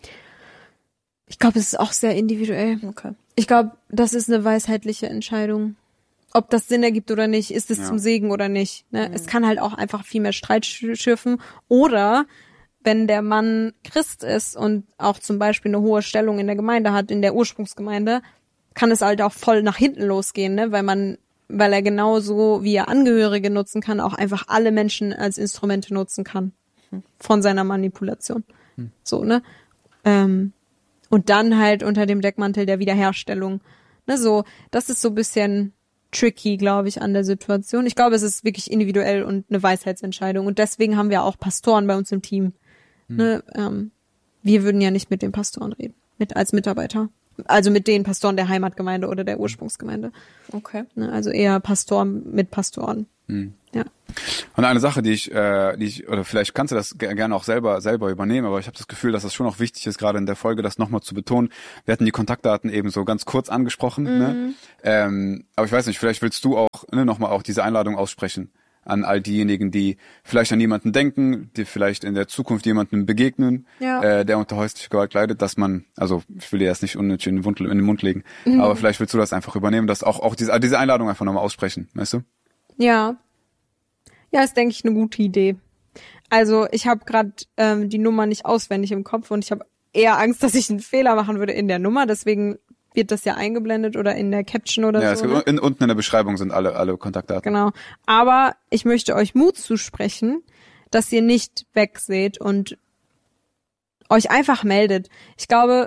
Ich glaube, es ist auch sehr individuell. Okay. Ich glaube, das ist eine weisheitliche Entscheidung. Ob das Sinn ergibt oder nicht, ist es zum Segen oder nicht. Ne? Es kann halt auch einfach viel mehr Streit schürfen. Oder wenn der Mann Christ ist und auch zum Beispiel eine hohe Stellung in der Gemeinde hat, in der Ursprungsgemeinde, kann es halt auch voll nach hinten losgehen, ne? Weil er genauso wie er Angehörige nutzen kann, auch einfach alle Menschen als Instrumente nutzen kann. Von seiner Manipulation. So, ne? Und dann halt unter dem Deckmantel der Wiederherstellung. Ne, so, das ist so ein bisschen tricky, glaube ich, an der Situation. Ich glaube, es ist wirklich individuell und eine Weisheitsentscheidung. Und deswegen haben wir auch Pastoren bei uns im Team. Ne, wir würden ja nicht mit den Pastoren reden, als Mitarbeiter. Also mit den Pastoren der Heimatgemeinde oder der Ursprungsgemeinde. Okay. Ne, also eher Pastoren mit Pastoren. Ja. Und eine Sache, die ich, oder vielleicht kannst du das gerne auch selber übernehmen, aber ich habe das Gefühl, dass das schon auch wichtig ist, gerade in der Folge, das nochmal zu betonen. Wir hatten die Kontaktdaten eben so ganz kurz angesprochen, ne? Aber ich weiß nicht, vielleicht willst du auch nochmal auch diese Einladung aussprechen an all diejenigen, die vielleicht an jemanden denken, die vielleicht in der Zukunft jemandem begegnen, der unter häuslicher Gewalt leidet, dass man, also ich will dir jetzt nicht unnötig in den Mund legen, aber vielleicht willst du das einfach übernehmen, dass auch diese Einladung einfach nochmal aussprechen, weißt du? Ja. Ja, ist, denke ich, eine gute Idee. Also ich habe gerade die Nummer nicht auswendig im Kopf und ich habe eher Angst, dass ich einen Fehler machen würde in der Nummer. Deswegen wird das ja eingeblendet oder in der Caption oder ja, so. Ja, unten in der Beschreibung sind alle Kontaktdaten. Genau. Aber ich möchte euch Mut zusprechen, dass ihr nicht wegseht und euch einfach meldet. Ich glaube,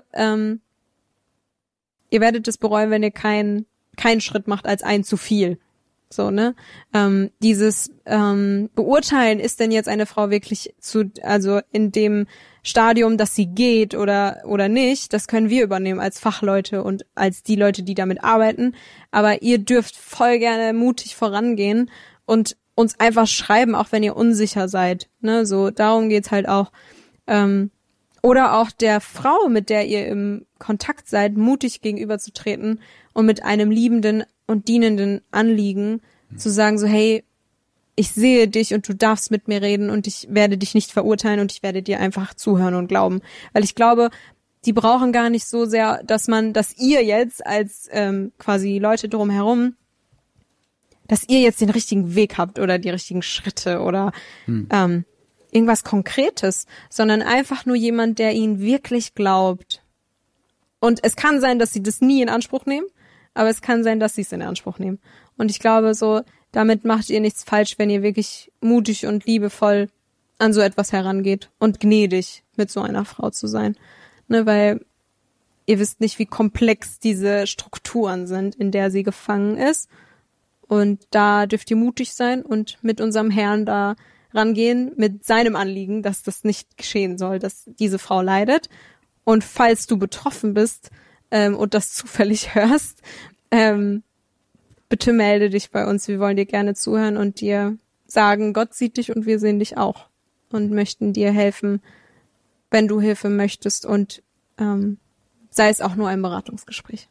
ihr werdet es bereuen, wenn ihr keinen Schritt macht als ein zu viel. So, ne? Dieses Beurteilen, ist denn jetzt eine Frau wirklich also in dem Stadium, dass sie geht oder nicht, das können wir übernehmen als Fachleute und als die Leute, die damit arbeiten. Aber ihr dürft voll gerne mutig vorangehen und uns einfach schreiben, auch wenn ihr unsicher seid. Ne? So, darum geht's halt auch. Oder auch der Frau, mit der ihr im Kontakt seid, mutig gegenüberzutreten und mit einem liebenden und dienenden Anliegen zu sagen, so, hey, ich sehe dich und du darfst mit mir reden und ich werde dich nicht verurteilen und ich werde dir einfach zuhören und glauben. Weil ich glaube, die brauchen gar nicht so sehr, dass ihr jetzt als quasi Leute drumherum, dass ihr jetzt den richtigen Weg habt oder die richtigen Schritte oder irgendwas Konkretes, sondern einfach nur jemand, der ihnen wirklich glaubt. Und es kann sein, dass sie das nie in Anspruch nehmen, aber es kann sein, dass sie es in Anspruch nehmen. Und ich glaube, so, damit macht ihr nichts falsch, wenn ihr wirklich mutig und liebevoll an so etwas herangeht und gnädig mit so einer Frau zu sein. Ne, weil ihr wisst nicht, wie komplex diese Strukturen sind, in der sie gefangen ist. Und da dürft ihr mutig sein und mit unserem Herrn da rangehen, mit seinem Anliegen, dass das nicht geschehen soll, dass diese Frau leidet. Und falls du betroffen bist und das zufällig hörst, bitte melde dich bei uns. Wir wollen dir gerne zuhören und dir sagen, Gott sieht dich und wir sehen dich auch und möchten dir helfen, wenn du Hilfe möchtest und sei es auch nur ein Beratungsgespräch.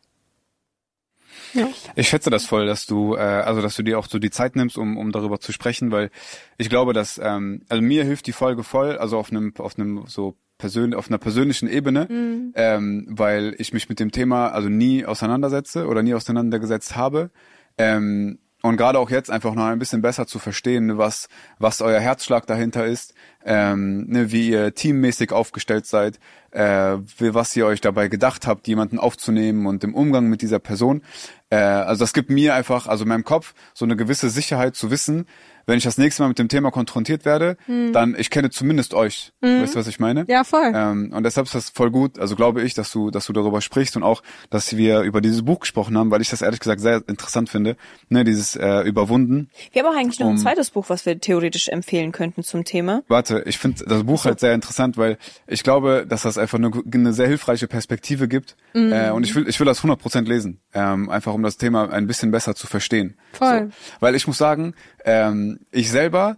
Ja. Ich schätze das voll, dass du dir auch so die Zeit nimmst, um darüber zu sprechen, weil ich glaube, dass also mir hilft die Folge voll, also auf einer persönlichen Ebene, weil ich mich mit dem Thema also nie auseinandersetze oder nie auseinandergesetzt habe. Und gerade auch jetzt einfach noch ein bisschen besser zu verstehen, was euer Herzschlag dahinter ist, wie ihr teammäßig aufgestellt seid, was ihr euch dabei gedacht habt, jemanden aufzunehmen und im Umgang mit dieser Person. Also das gibt mir einfach, also in meinem Kopf, so eine gewisse Sicherheit zu wissen, wenn ich das nächste Mal mit dem Thema konfrontiert werde, dann, ich kenne zumindest euch. Weißt du, was ich meine? Ja, voll. Und deshalb ist das voll gut, also glaube ich, dass du darüber sprichst und auch, dass wir über dieses Buch gesprochen haben, weil ich das ehrlich gesagt sehr interessant finde, ne, dieses Überwunden. Wir haben auch eigentlich noch ein zweites Buch, was wir theoretisch empfehlen könnten zum Thema. Warte, ich finde das Buch halt sehr interessant, weil ich glaube, dass das einfach eine sehr hilfreiche Perspektive gibt. Und ich will das 100% lesen, einfach um das Thema ein bisschen besser zu verstehen. Voll. So. Weil ich muss sagen, ich selber,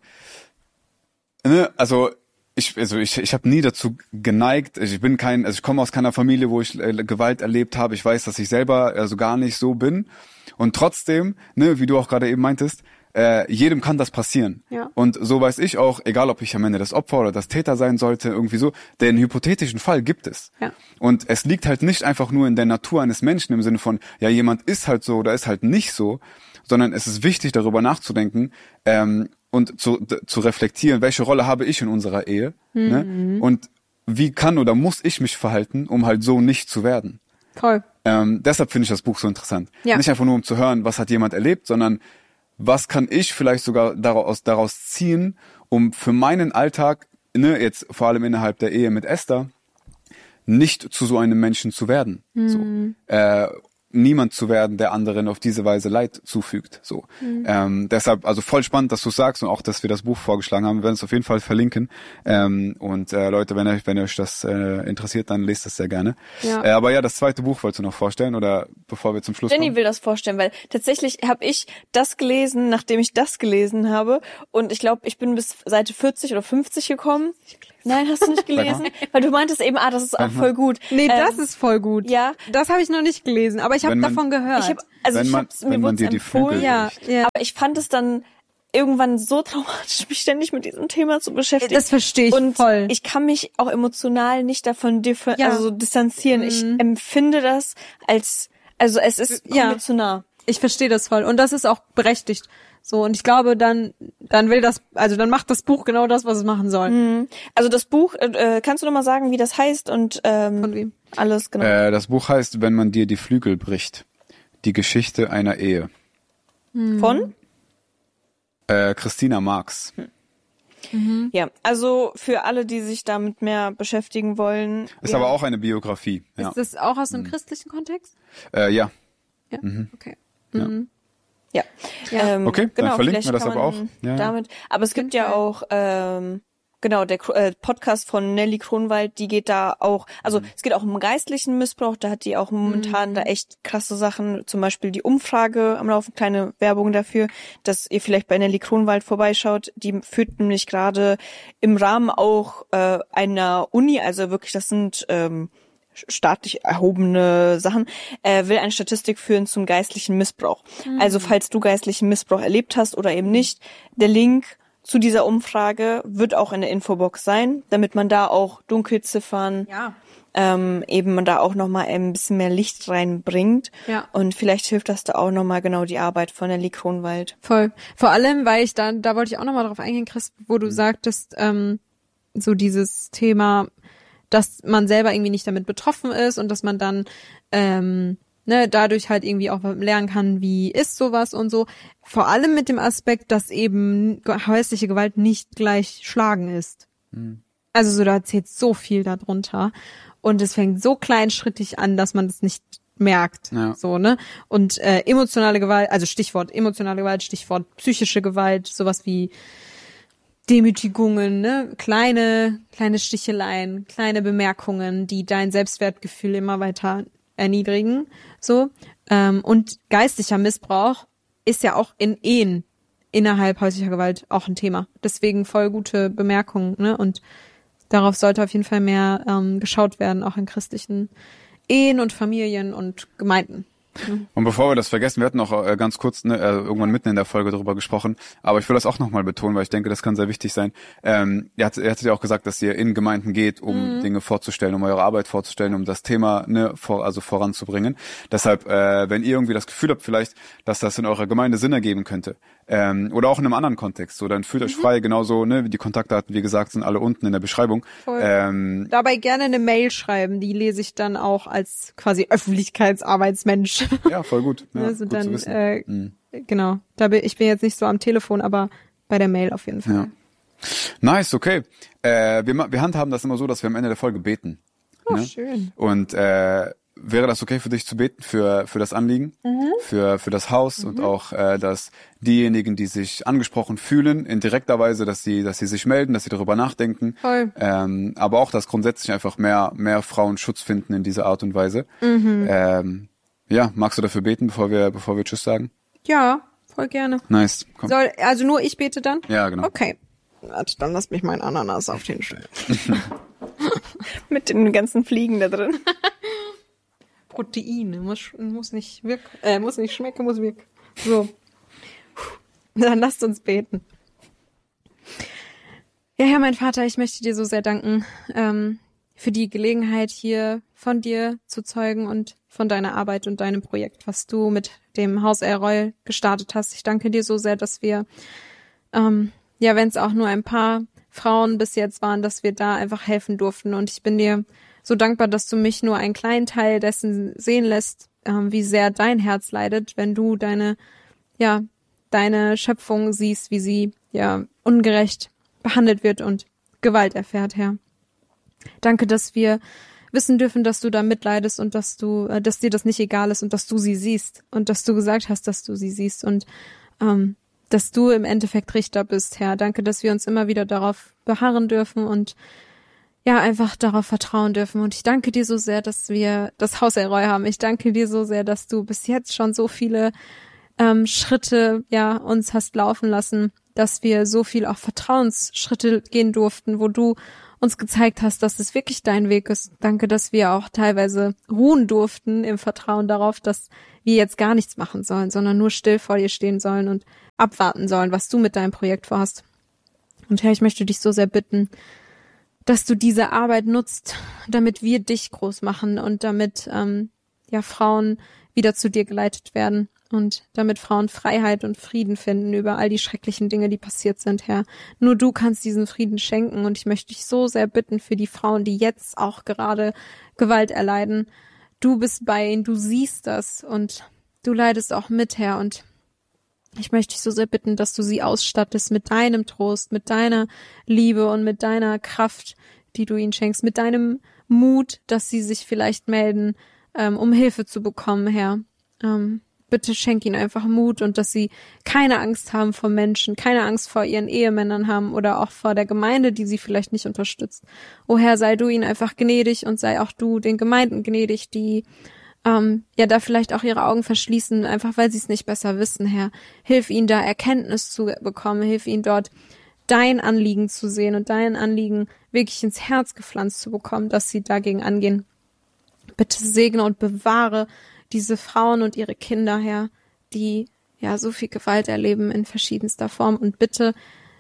ne, also ich habe nie dazu geneigt. Ich komme aus keiner Familie, wo ich Gewalt erlebt habe. Ich weiß, dass ich selber also gar nicht so bin. Und trotzdem, ne, wie du auch gerade eben meintest, jedem kann das passieren. Ja. Und so weiß ich auch, egal ob ich am Ende das Opfer oder das Täter sein sollte, irgendwie so, den hypothetischen Fall gibt es. Ja. Und es liegt halt nicht einfach nur in der Natur eines Menschen im Sinne von, ja, jemand ist halt so oder ist halt nicht so, sondern es ist wichtig, darüber nachzudenken und zu reflektieren, welche Rolle habe ich in unserer Ehe, ne? Und wie kann oder muss ich mich verhalten, um halt so nicht zu werden. Voll. Deshalb finde ich das Buch so interessant. Ja. Nicht einfach nur, um zu hören, was hat jemand erlebt, sondern was kann ich vielleicht sogar daraus ziehen, um für meinen Alltag, ne, jetzt vor allem innerhalb der Ehe mit Esther, nicht zu so einem Menschen zu werden. So. Niemand zu werden, der anderen auf diese Weise Leid zufügt. So. Deshalb, also voll spannend, dass du sagst und auch, dass wir das Buch vorgeschlagen haben. Wir werden es auf jeden Fall verlinken. Leute, wenn euch das interessiert, dann lest das sehr gerne. Ja. Aber ja, das zweite Buch wolltest du noch vorstellen oder bevor wir zum Schluss Jenny kommen? will das vorstellen, weil tatsächlich habe ich das gelesen, nachdem ich das gelesen habe. Und ich glaube, ich bin bis Seite 40 oder 50 gekommen. Nein, hast du nicht gelesen? Weil du meintest eben, das ist auch voll gut. Nee, das ist voll gut. Ja. Das habe ich noch nicht gelesen, aber ich habe davon gehört. Wenn man dir die Flügel bricht. Ja. Aber ich fand es dann irgendwann so traumatisch, mich ständig mit diesem Thema zu beschäftigen. Das verstehe ich und voll. Ich kann mich auch emotional nicht davon distanzieren. Ich empfinde das also es ist mir zu nah. Ich verstehe das voll. Und das ist auch berechtigt. So, und ich glaube, dann macht das Buch genau das, was es machen soll. Also das Buch, kannst du noch mal sagen, wie das heißt und von wem? Alles genau. Das Buch heißt, wenn man dir die Flügel bricht. Die Geschichte einer Ehe. Von? Christina Marx. Ja, also für alle, die sich damit mehr beschäftigen wollen. Ist aber auch eine Biografie. Ja. Ist das auch aus einem christlichen Kontext? Ja. Ja, okay. Ja. Okay, genau, dann verlinken wir das kann aber auch. Ja. Damit. Aber es gibt ja auch, der Podcast von Nelly Kronwald, die geht da auch, also es geht auch um geistlichen Missbrauch, da hat die auch momentan da echt krasse Sachen, zum Beispiel die Umfrage am Laufen, kleine Werbung dafür, dass ihr vielleicht bei Nelly Kronwald vorbeischaut, die führt nämlich gerade im Rahmen auch einer Uni, also wirklich, das sind staatlich erhobene Sachen, will eine Statistik führen zum geistlichen Missbrauch. Also falls du geistlichen Missbrauch erlebt hast oder eben nicht, der Link zu dieser Umfrage wird auch in der Infobox sein, damit man da auch Dunkelziffern, eben man da auch nochmal ein bisschen mehr Licht reinbringt. Ja. Und vielleicht hilft das da auch nochmal genau die Arbeit von Nelly Kronwald. Voll. Vor allem, weil ich da wollte ich auch nochmal drauf eingehen, Chris, wo du sagtest, so dieses Thema, dass man selber irgendwie nicht damit betroffen ist und dass man dann dadurch halt irgendwie auch lernen kann, wie ist sowas und so. Vor allem mit dem Aspekt, dass eben häusliche Gewalt nicht gleich Schlagen ist. Also so, da zählt so viel darunter. Und es fängt so kleinschrittig an, dass man das nicht merkt. Ja. So, ne? Und emotionale Gewalt, also Stichwort emotionale Gewalt, Stichwort psychische Gewalt, sowas wie Demütigungen, ne? Kleine Sticheleien, kleine Bemerkungen, die dein Selbstwertgefühl immer weiter erniedrigen, so. Und geistlicher Missbrauch ist ja auch in Ehen innerhalb häuslicher Gewalt auch ein Thema. Deswegen voll gute Bemerkungen, ne? Und darauf sollte auf jeden Fall mehr geschaut werden, auch in christlichen Ehen und Familien und Gemeinden. Und bevor wir das vergessen, wir hatten auch ganz kurz irgendwann mitten in der Folge darüber gesprochen, aber ich will das auch nochmal betonen, weil ich denke, das kann sehr wichtig sein. Ihr hattet ja auch gesagt, dass ihr in Gemeinden geht, um Dinge vorzustellen, um eure Arbeit vorzustellen, um das Thema voranzubringen. Deshalb, wenn ihr irgendwie das Gefühl habt vielleicht, dass das in eurer Gemeinde Sinn ergeben könnte, Oder auch in einem anderen Kontext. So, dann fühlt euch frei, genauso, ne, die Kontaktdaten, wie gesagt, sind alle unten in der Beschreibung. Dabei gerne eine Mail schreiben, die lese ich dann auch als quasi Öffentlichkeitsarbeitsmensch. Ja, voll gut. Ja, also gut dann, zu wissen. Genau. Ich bin jetzt nicht so am Telefon, aber bei der Mail auf jeden Fall. Ja. Nice, okay. Wir handhaben das immer so, dass wir am Ende der Folge beten. Oh, ne? schön. Und wäre das okay für dich zu beten für das Anliegen, für das Haus und auch, dass diejenigen, die sich angesprochen fühlen, in direkter Weise, dass sie sich melden, dass sie darüber nachdenken. Voll. Aber auch, dass grundsätzlich einfach mehr Frauen Schutz finden in dieser Art und Weise. Ja, magst du dafür beten, bevor wir Tschüss sagen? Ja, voll gerne. Nice. Komm. Also nur ich bete dann? Ja, genau. Okay. Warte, dann lass mich meinen Ananas auf den stellen. Mit den ganzen Fliegen da drin. Protein, muss nicht schmecken, muss wirken. So. Dann lasst uns beten. Ja, Herr, mein Vater, ich möchte dir so sehr danken für die Gelegenheit, hier von dir zu zeugen und von deiner Arbeit und deinem Projekt, was du mit dem Haus El-Roi gestartet hast. Ich danke dir so sehr, dass wir, wenn es auch nur ein paar Frauen bis jetzt waren, dass wir da einfach helfen durften. Und ich bin dir so dankbar, dass du mich nur einen kleinen Teil dessen sehen lässt, wie sehr dein Herz leidet, wenn du deine Schöpfung siehst, wie sie ungerecht behandelt wird und Gewalt erfährt, Herr. Danke, dass wir wissen dürfen, dass du da mitleidest und dass dir das nicht egal ist und dass du sie siehst und dass du gesagt hast, dass du sie siehst und dass du im Endeffekt Richter bist, Herr. Danke, dass wir uns immer wieder darauf beharren dürfen und einfach darauf vertrauen dürfen. Und ich danke dir so sehr, dass wir das Haus El-Roi haben. Ich danke dir so sehr, dass du bis jetzt schon so viele Schritte uns hast laufen lassen, dass wir so viel auch Vertrauensschritte gehen durften, wo du uns gezeigt hast, dass es wirklich dein Weg ist. Danke, dass wir auch teilweise ruhen durften im Vertrauen darauf, dass wir jetzt gar nichts machen sollen, sondern nur still vor dir stehen sollen und abwarten sollen, was du mit deinem Projekt vorhast. Und Herr, ich möchte dich so sehr bitten, dass du diese Arbeit nutzt, damit wir dich groß machen und damit Frauen wieder zu dir geleitet werden und damit Frauen Freiheit und Frieden finden über all die schrecklichen Dinge, die passiert sind, Herr. Nur du kannst diesen Frieden schenken und ich möchte dich so sehr bitten für die Frauen, die jetzt auch gerade Gewalt erleiden. Du bist bei ihnen, du siehst das und du leidest auch mit, Herr, und ich möchte dich so sehr bitten, dass du sie ausstattest mit deinem Trost, mit deiner Liebe und mit deiner Kraft, die du ihnen schenkst, mit deinem Mut, dass sie sich vielleicht melden, um Hilfe zu bekommen, Herr. Bitte schenk ihnen einfach Mut und dass sie keine Angst haben vor Menschen, keine Angst vor ihren Ehemännern haben oder auch vor der Gemeinde, die sie vielleicht nicht unterstützt. O Herr, sei du ihnen einfach gnädig und sei auch du den Gemeinden gnädig, die da vielleicht auch ihre Augen verschließen, einfach weil sie es nicht besser wissen, Herr. Hilf ihnen da Erkenntnis zu bekommen, hilf ihnen dort dein Anliegen zu sehen und dein Anliegen wirklich ins Herz gepflanzt zu bekommen, dass sie dagegen angehen. Bitte segne und bewahre diese Frauen und ihre Kinder, Herr, die so viel Gewalt erleben in verschiedenster Form und bitte,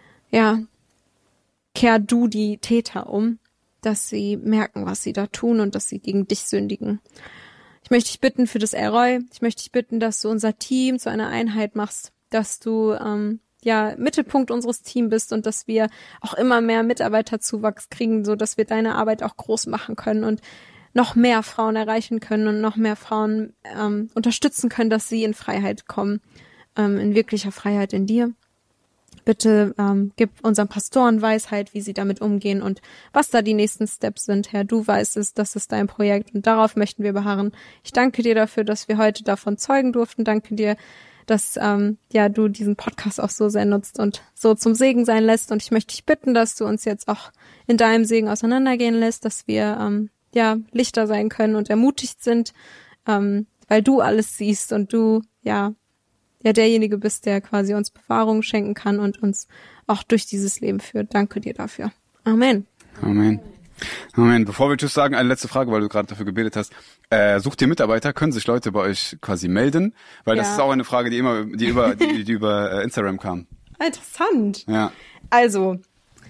kehr du die Täter um, dass sie merken, was sie da tun und dass sie gegen dich sündigen. Ich möchte dich bitten für das El-Roi. Ich möchte dich bitten, dass du unser Team zu einer Einheit machst, dass du Mittelpunkt unseres Teams bist und dass wir auch immer mehr Mitarbeiterzuwachs kriegen, so dass wir deine Arbeit auch groß machen können und noch mehr Frauen erreichen können und noch mehr Frauen unterstützen können, dass sie in Freiheit kommen, in wirklicher Freiheit in dir. Bitte gib unseren Pastoren Weisheit, wie sie damit umgehen und was da die nächsten Steps sind, Herr. Du weißt es, das ist dein Projekt und darauf möchten wir beharren. Ich danke dir dafür, dass wir heute davon zeugen durften. Danke dir, dass du diesen Podcast auch so sehr nutzt und so zum Segen sein lässt. Und ich möchte dich bitten, dass du uns jetzt auch in deinem Segen auseinandergehen lässt, dass wir Lichter sein können und ermutigt sind, weil du alles siehst und du derjenige bist, der quasi uns Bewahrung schenken kann und uns auch durch dieses Leben führt. Danke dir dafür. Amen. Amen. Amen. Bevor wir Tschüss sagen, eine letzte Frage, weil du gerade dafür gebetet hast. Sucht ihr Mitarbeiter? Können sich Leute bei euch quasi melden? Weil das ist auch eine Frage, die über Instagram kam. Interessant. Ja. Also,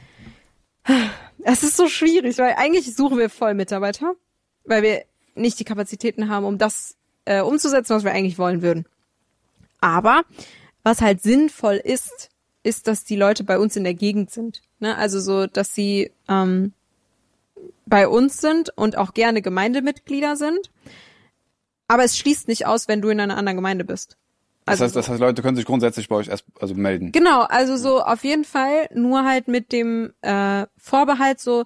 es ist so schwierig, weil eigentlich suchen wir voll Mitarbeiter, weil wir nicht die Kapazitäten haben, um das umzusetzen, was wir eigentlich wollen würden. Aber was halt sinnvoll ist, dass die Leute bei uns in der Gegend sind. Ne? Also so, dass sie bei uns sind und auch gerne Gemeindemitglieder sind. Aber es schließt nicht aus, wenn du in einer anderen Gemeinde bist. Also das heißt, Leute können sich grundsätzlich bei euch melden. Genau, also so auf jeden Fall, nur halt mit dem Vorbehalt so,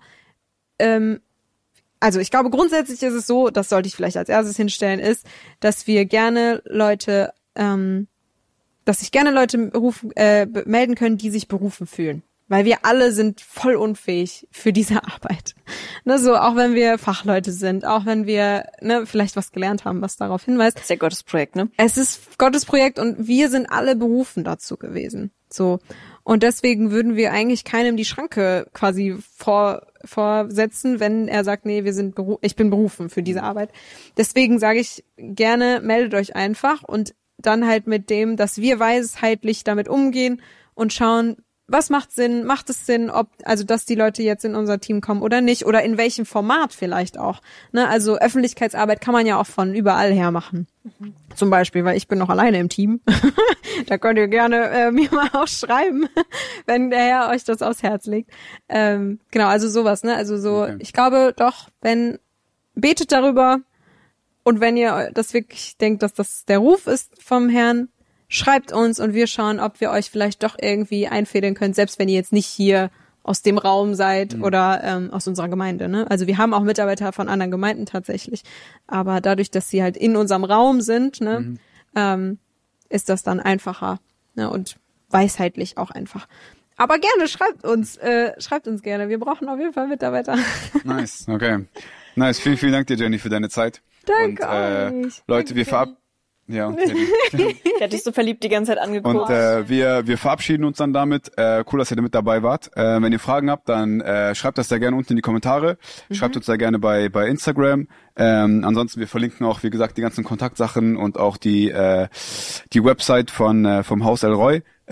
also ich glaube grundsätzlich ist es so, das sollte ich vielleicht als erstes hinstellen, ist, dass wir gerne Leute, dass sich gerne Leute melden können, die sich berufen fühlen. Weil wir alle sind voll unfähig für diese Arbeit. Ne, so, auch wenn wir Fachleute sind, auch wenn wir vielleicht was gelernt haben, was darauf hinweist. Das ist ja Gottes Projekt, ne? Es ist Gottes Projekt und wir sind alle berufen dazu gewesen. So. Und deswegen würden wir eigentlich keinem die Schranke quasi vorsetzen, wenn er sagt, nee, ich bin berufen für diese Arbeit. Deswegen sage ich gerne, meldet euch einfach und dann halt mit dem, dass wir weisheitlich damit umgehen und schauen, was macht Sinn? Macht es Sinn, dass die Leute jetzt in unser Team kommen oder nicht? Oder in welchem Format vielleicht auch? Ne? Also Öffentlichkeitsarbeit kann man ja auch von überall her machen. Mhm. Zum Beispiel, weil ich bin noch alleine im Team. Da könnt ihr gerne mir mal auch schreiben, wenn der Herr euch das aufs Herz legt. Genau, also sowas. Ne? Also so, okay. Ich glaube doch, betet darüber und wenn ihr das wirklich denkt, dass das der Ruf ist vom Herrn, schreibt uns und wir schauen, ob wir euch vielleicht doch irgendwie einfädeln können, selbst wenn ihr jetzt nicht hier aus dem Raum seid oder aus unserer Gemeinde. Ne? Also wir haben auch Mitarbeiter von anderen Gemeinden tatsächlich, aber dadurch, dass sie halt in unserem Raum sind, ist das dann einfacher und weisheitlich auch einfach. Aber gerne, schreibt uns gerne. Wir brauchen auf jeden Fall Mitarbeiter. Nice, okay. Nice, vielen, vielen Dank dir, Jenny, für deine Zeit. Danke euch. Leute, wir Ja, und der hat dich so verliebt die ganze Zeit angeguckt. Und wir verabschieden uns dann damit. Cool, dass ihr mit dabei wart. Wenn ihr Fragen habt, dann schreibt das da gerne unten in die Kommentare. Schreibt uns da gerne bei Instagram. Ansonsten, wir verlinken auch, wie gesagt, die ganzen Kontaktsachen und auch die Website vom Haus El Roy.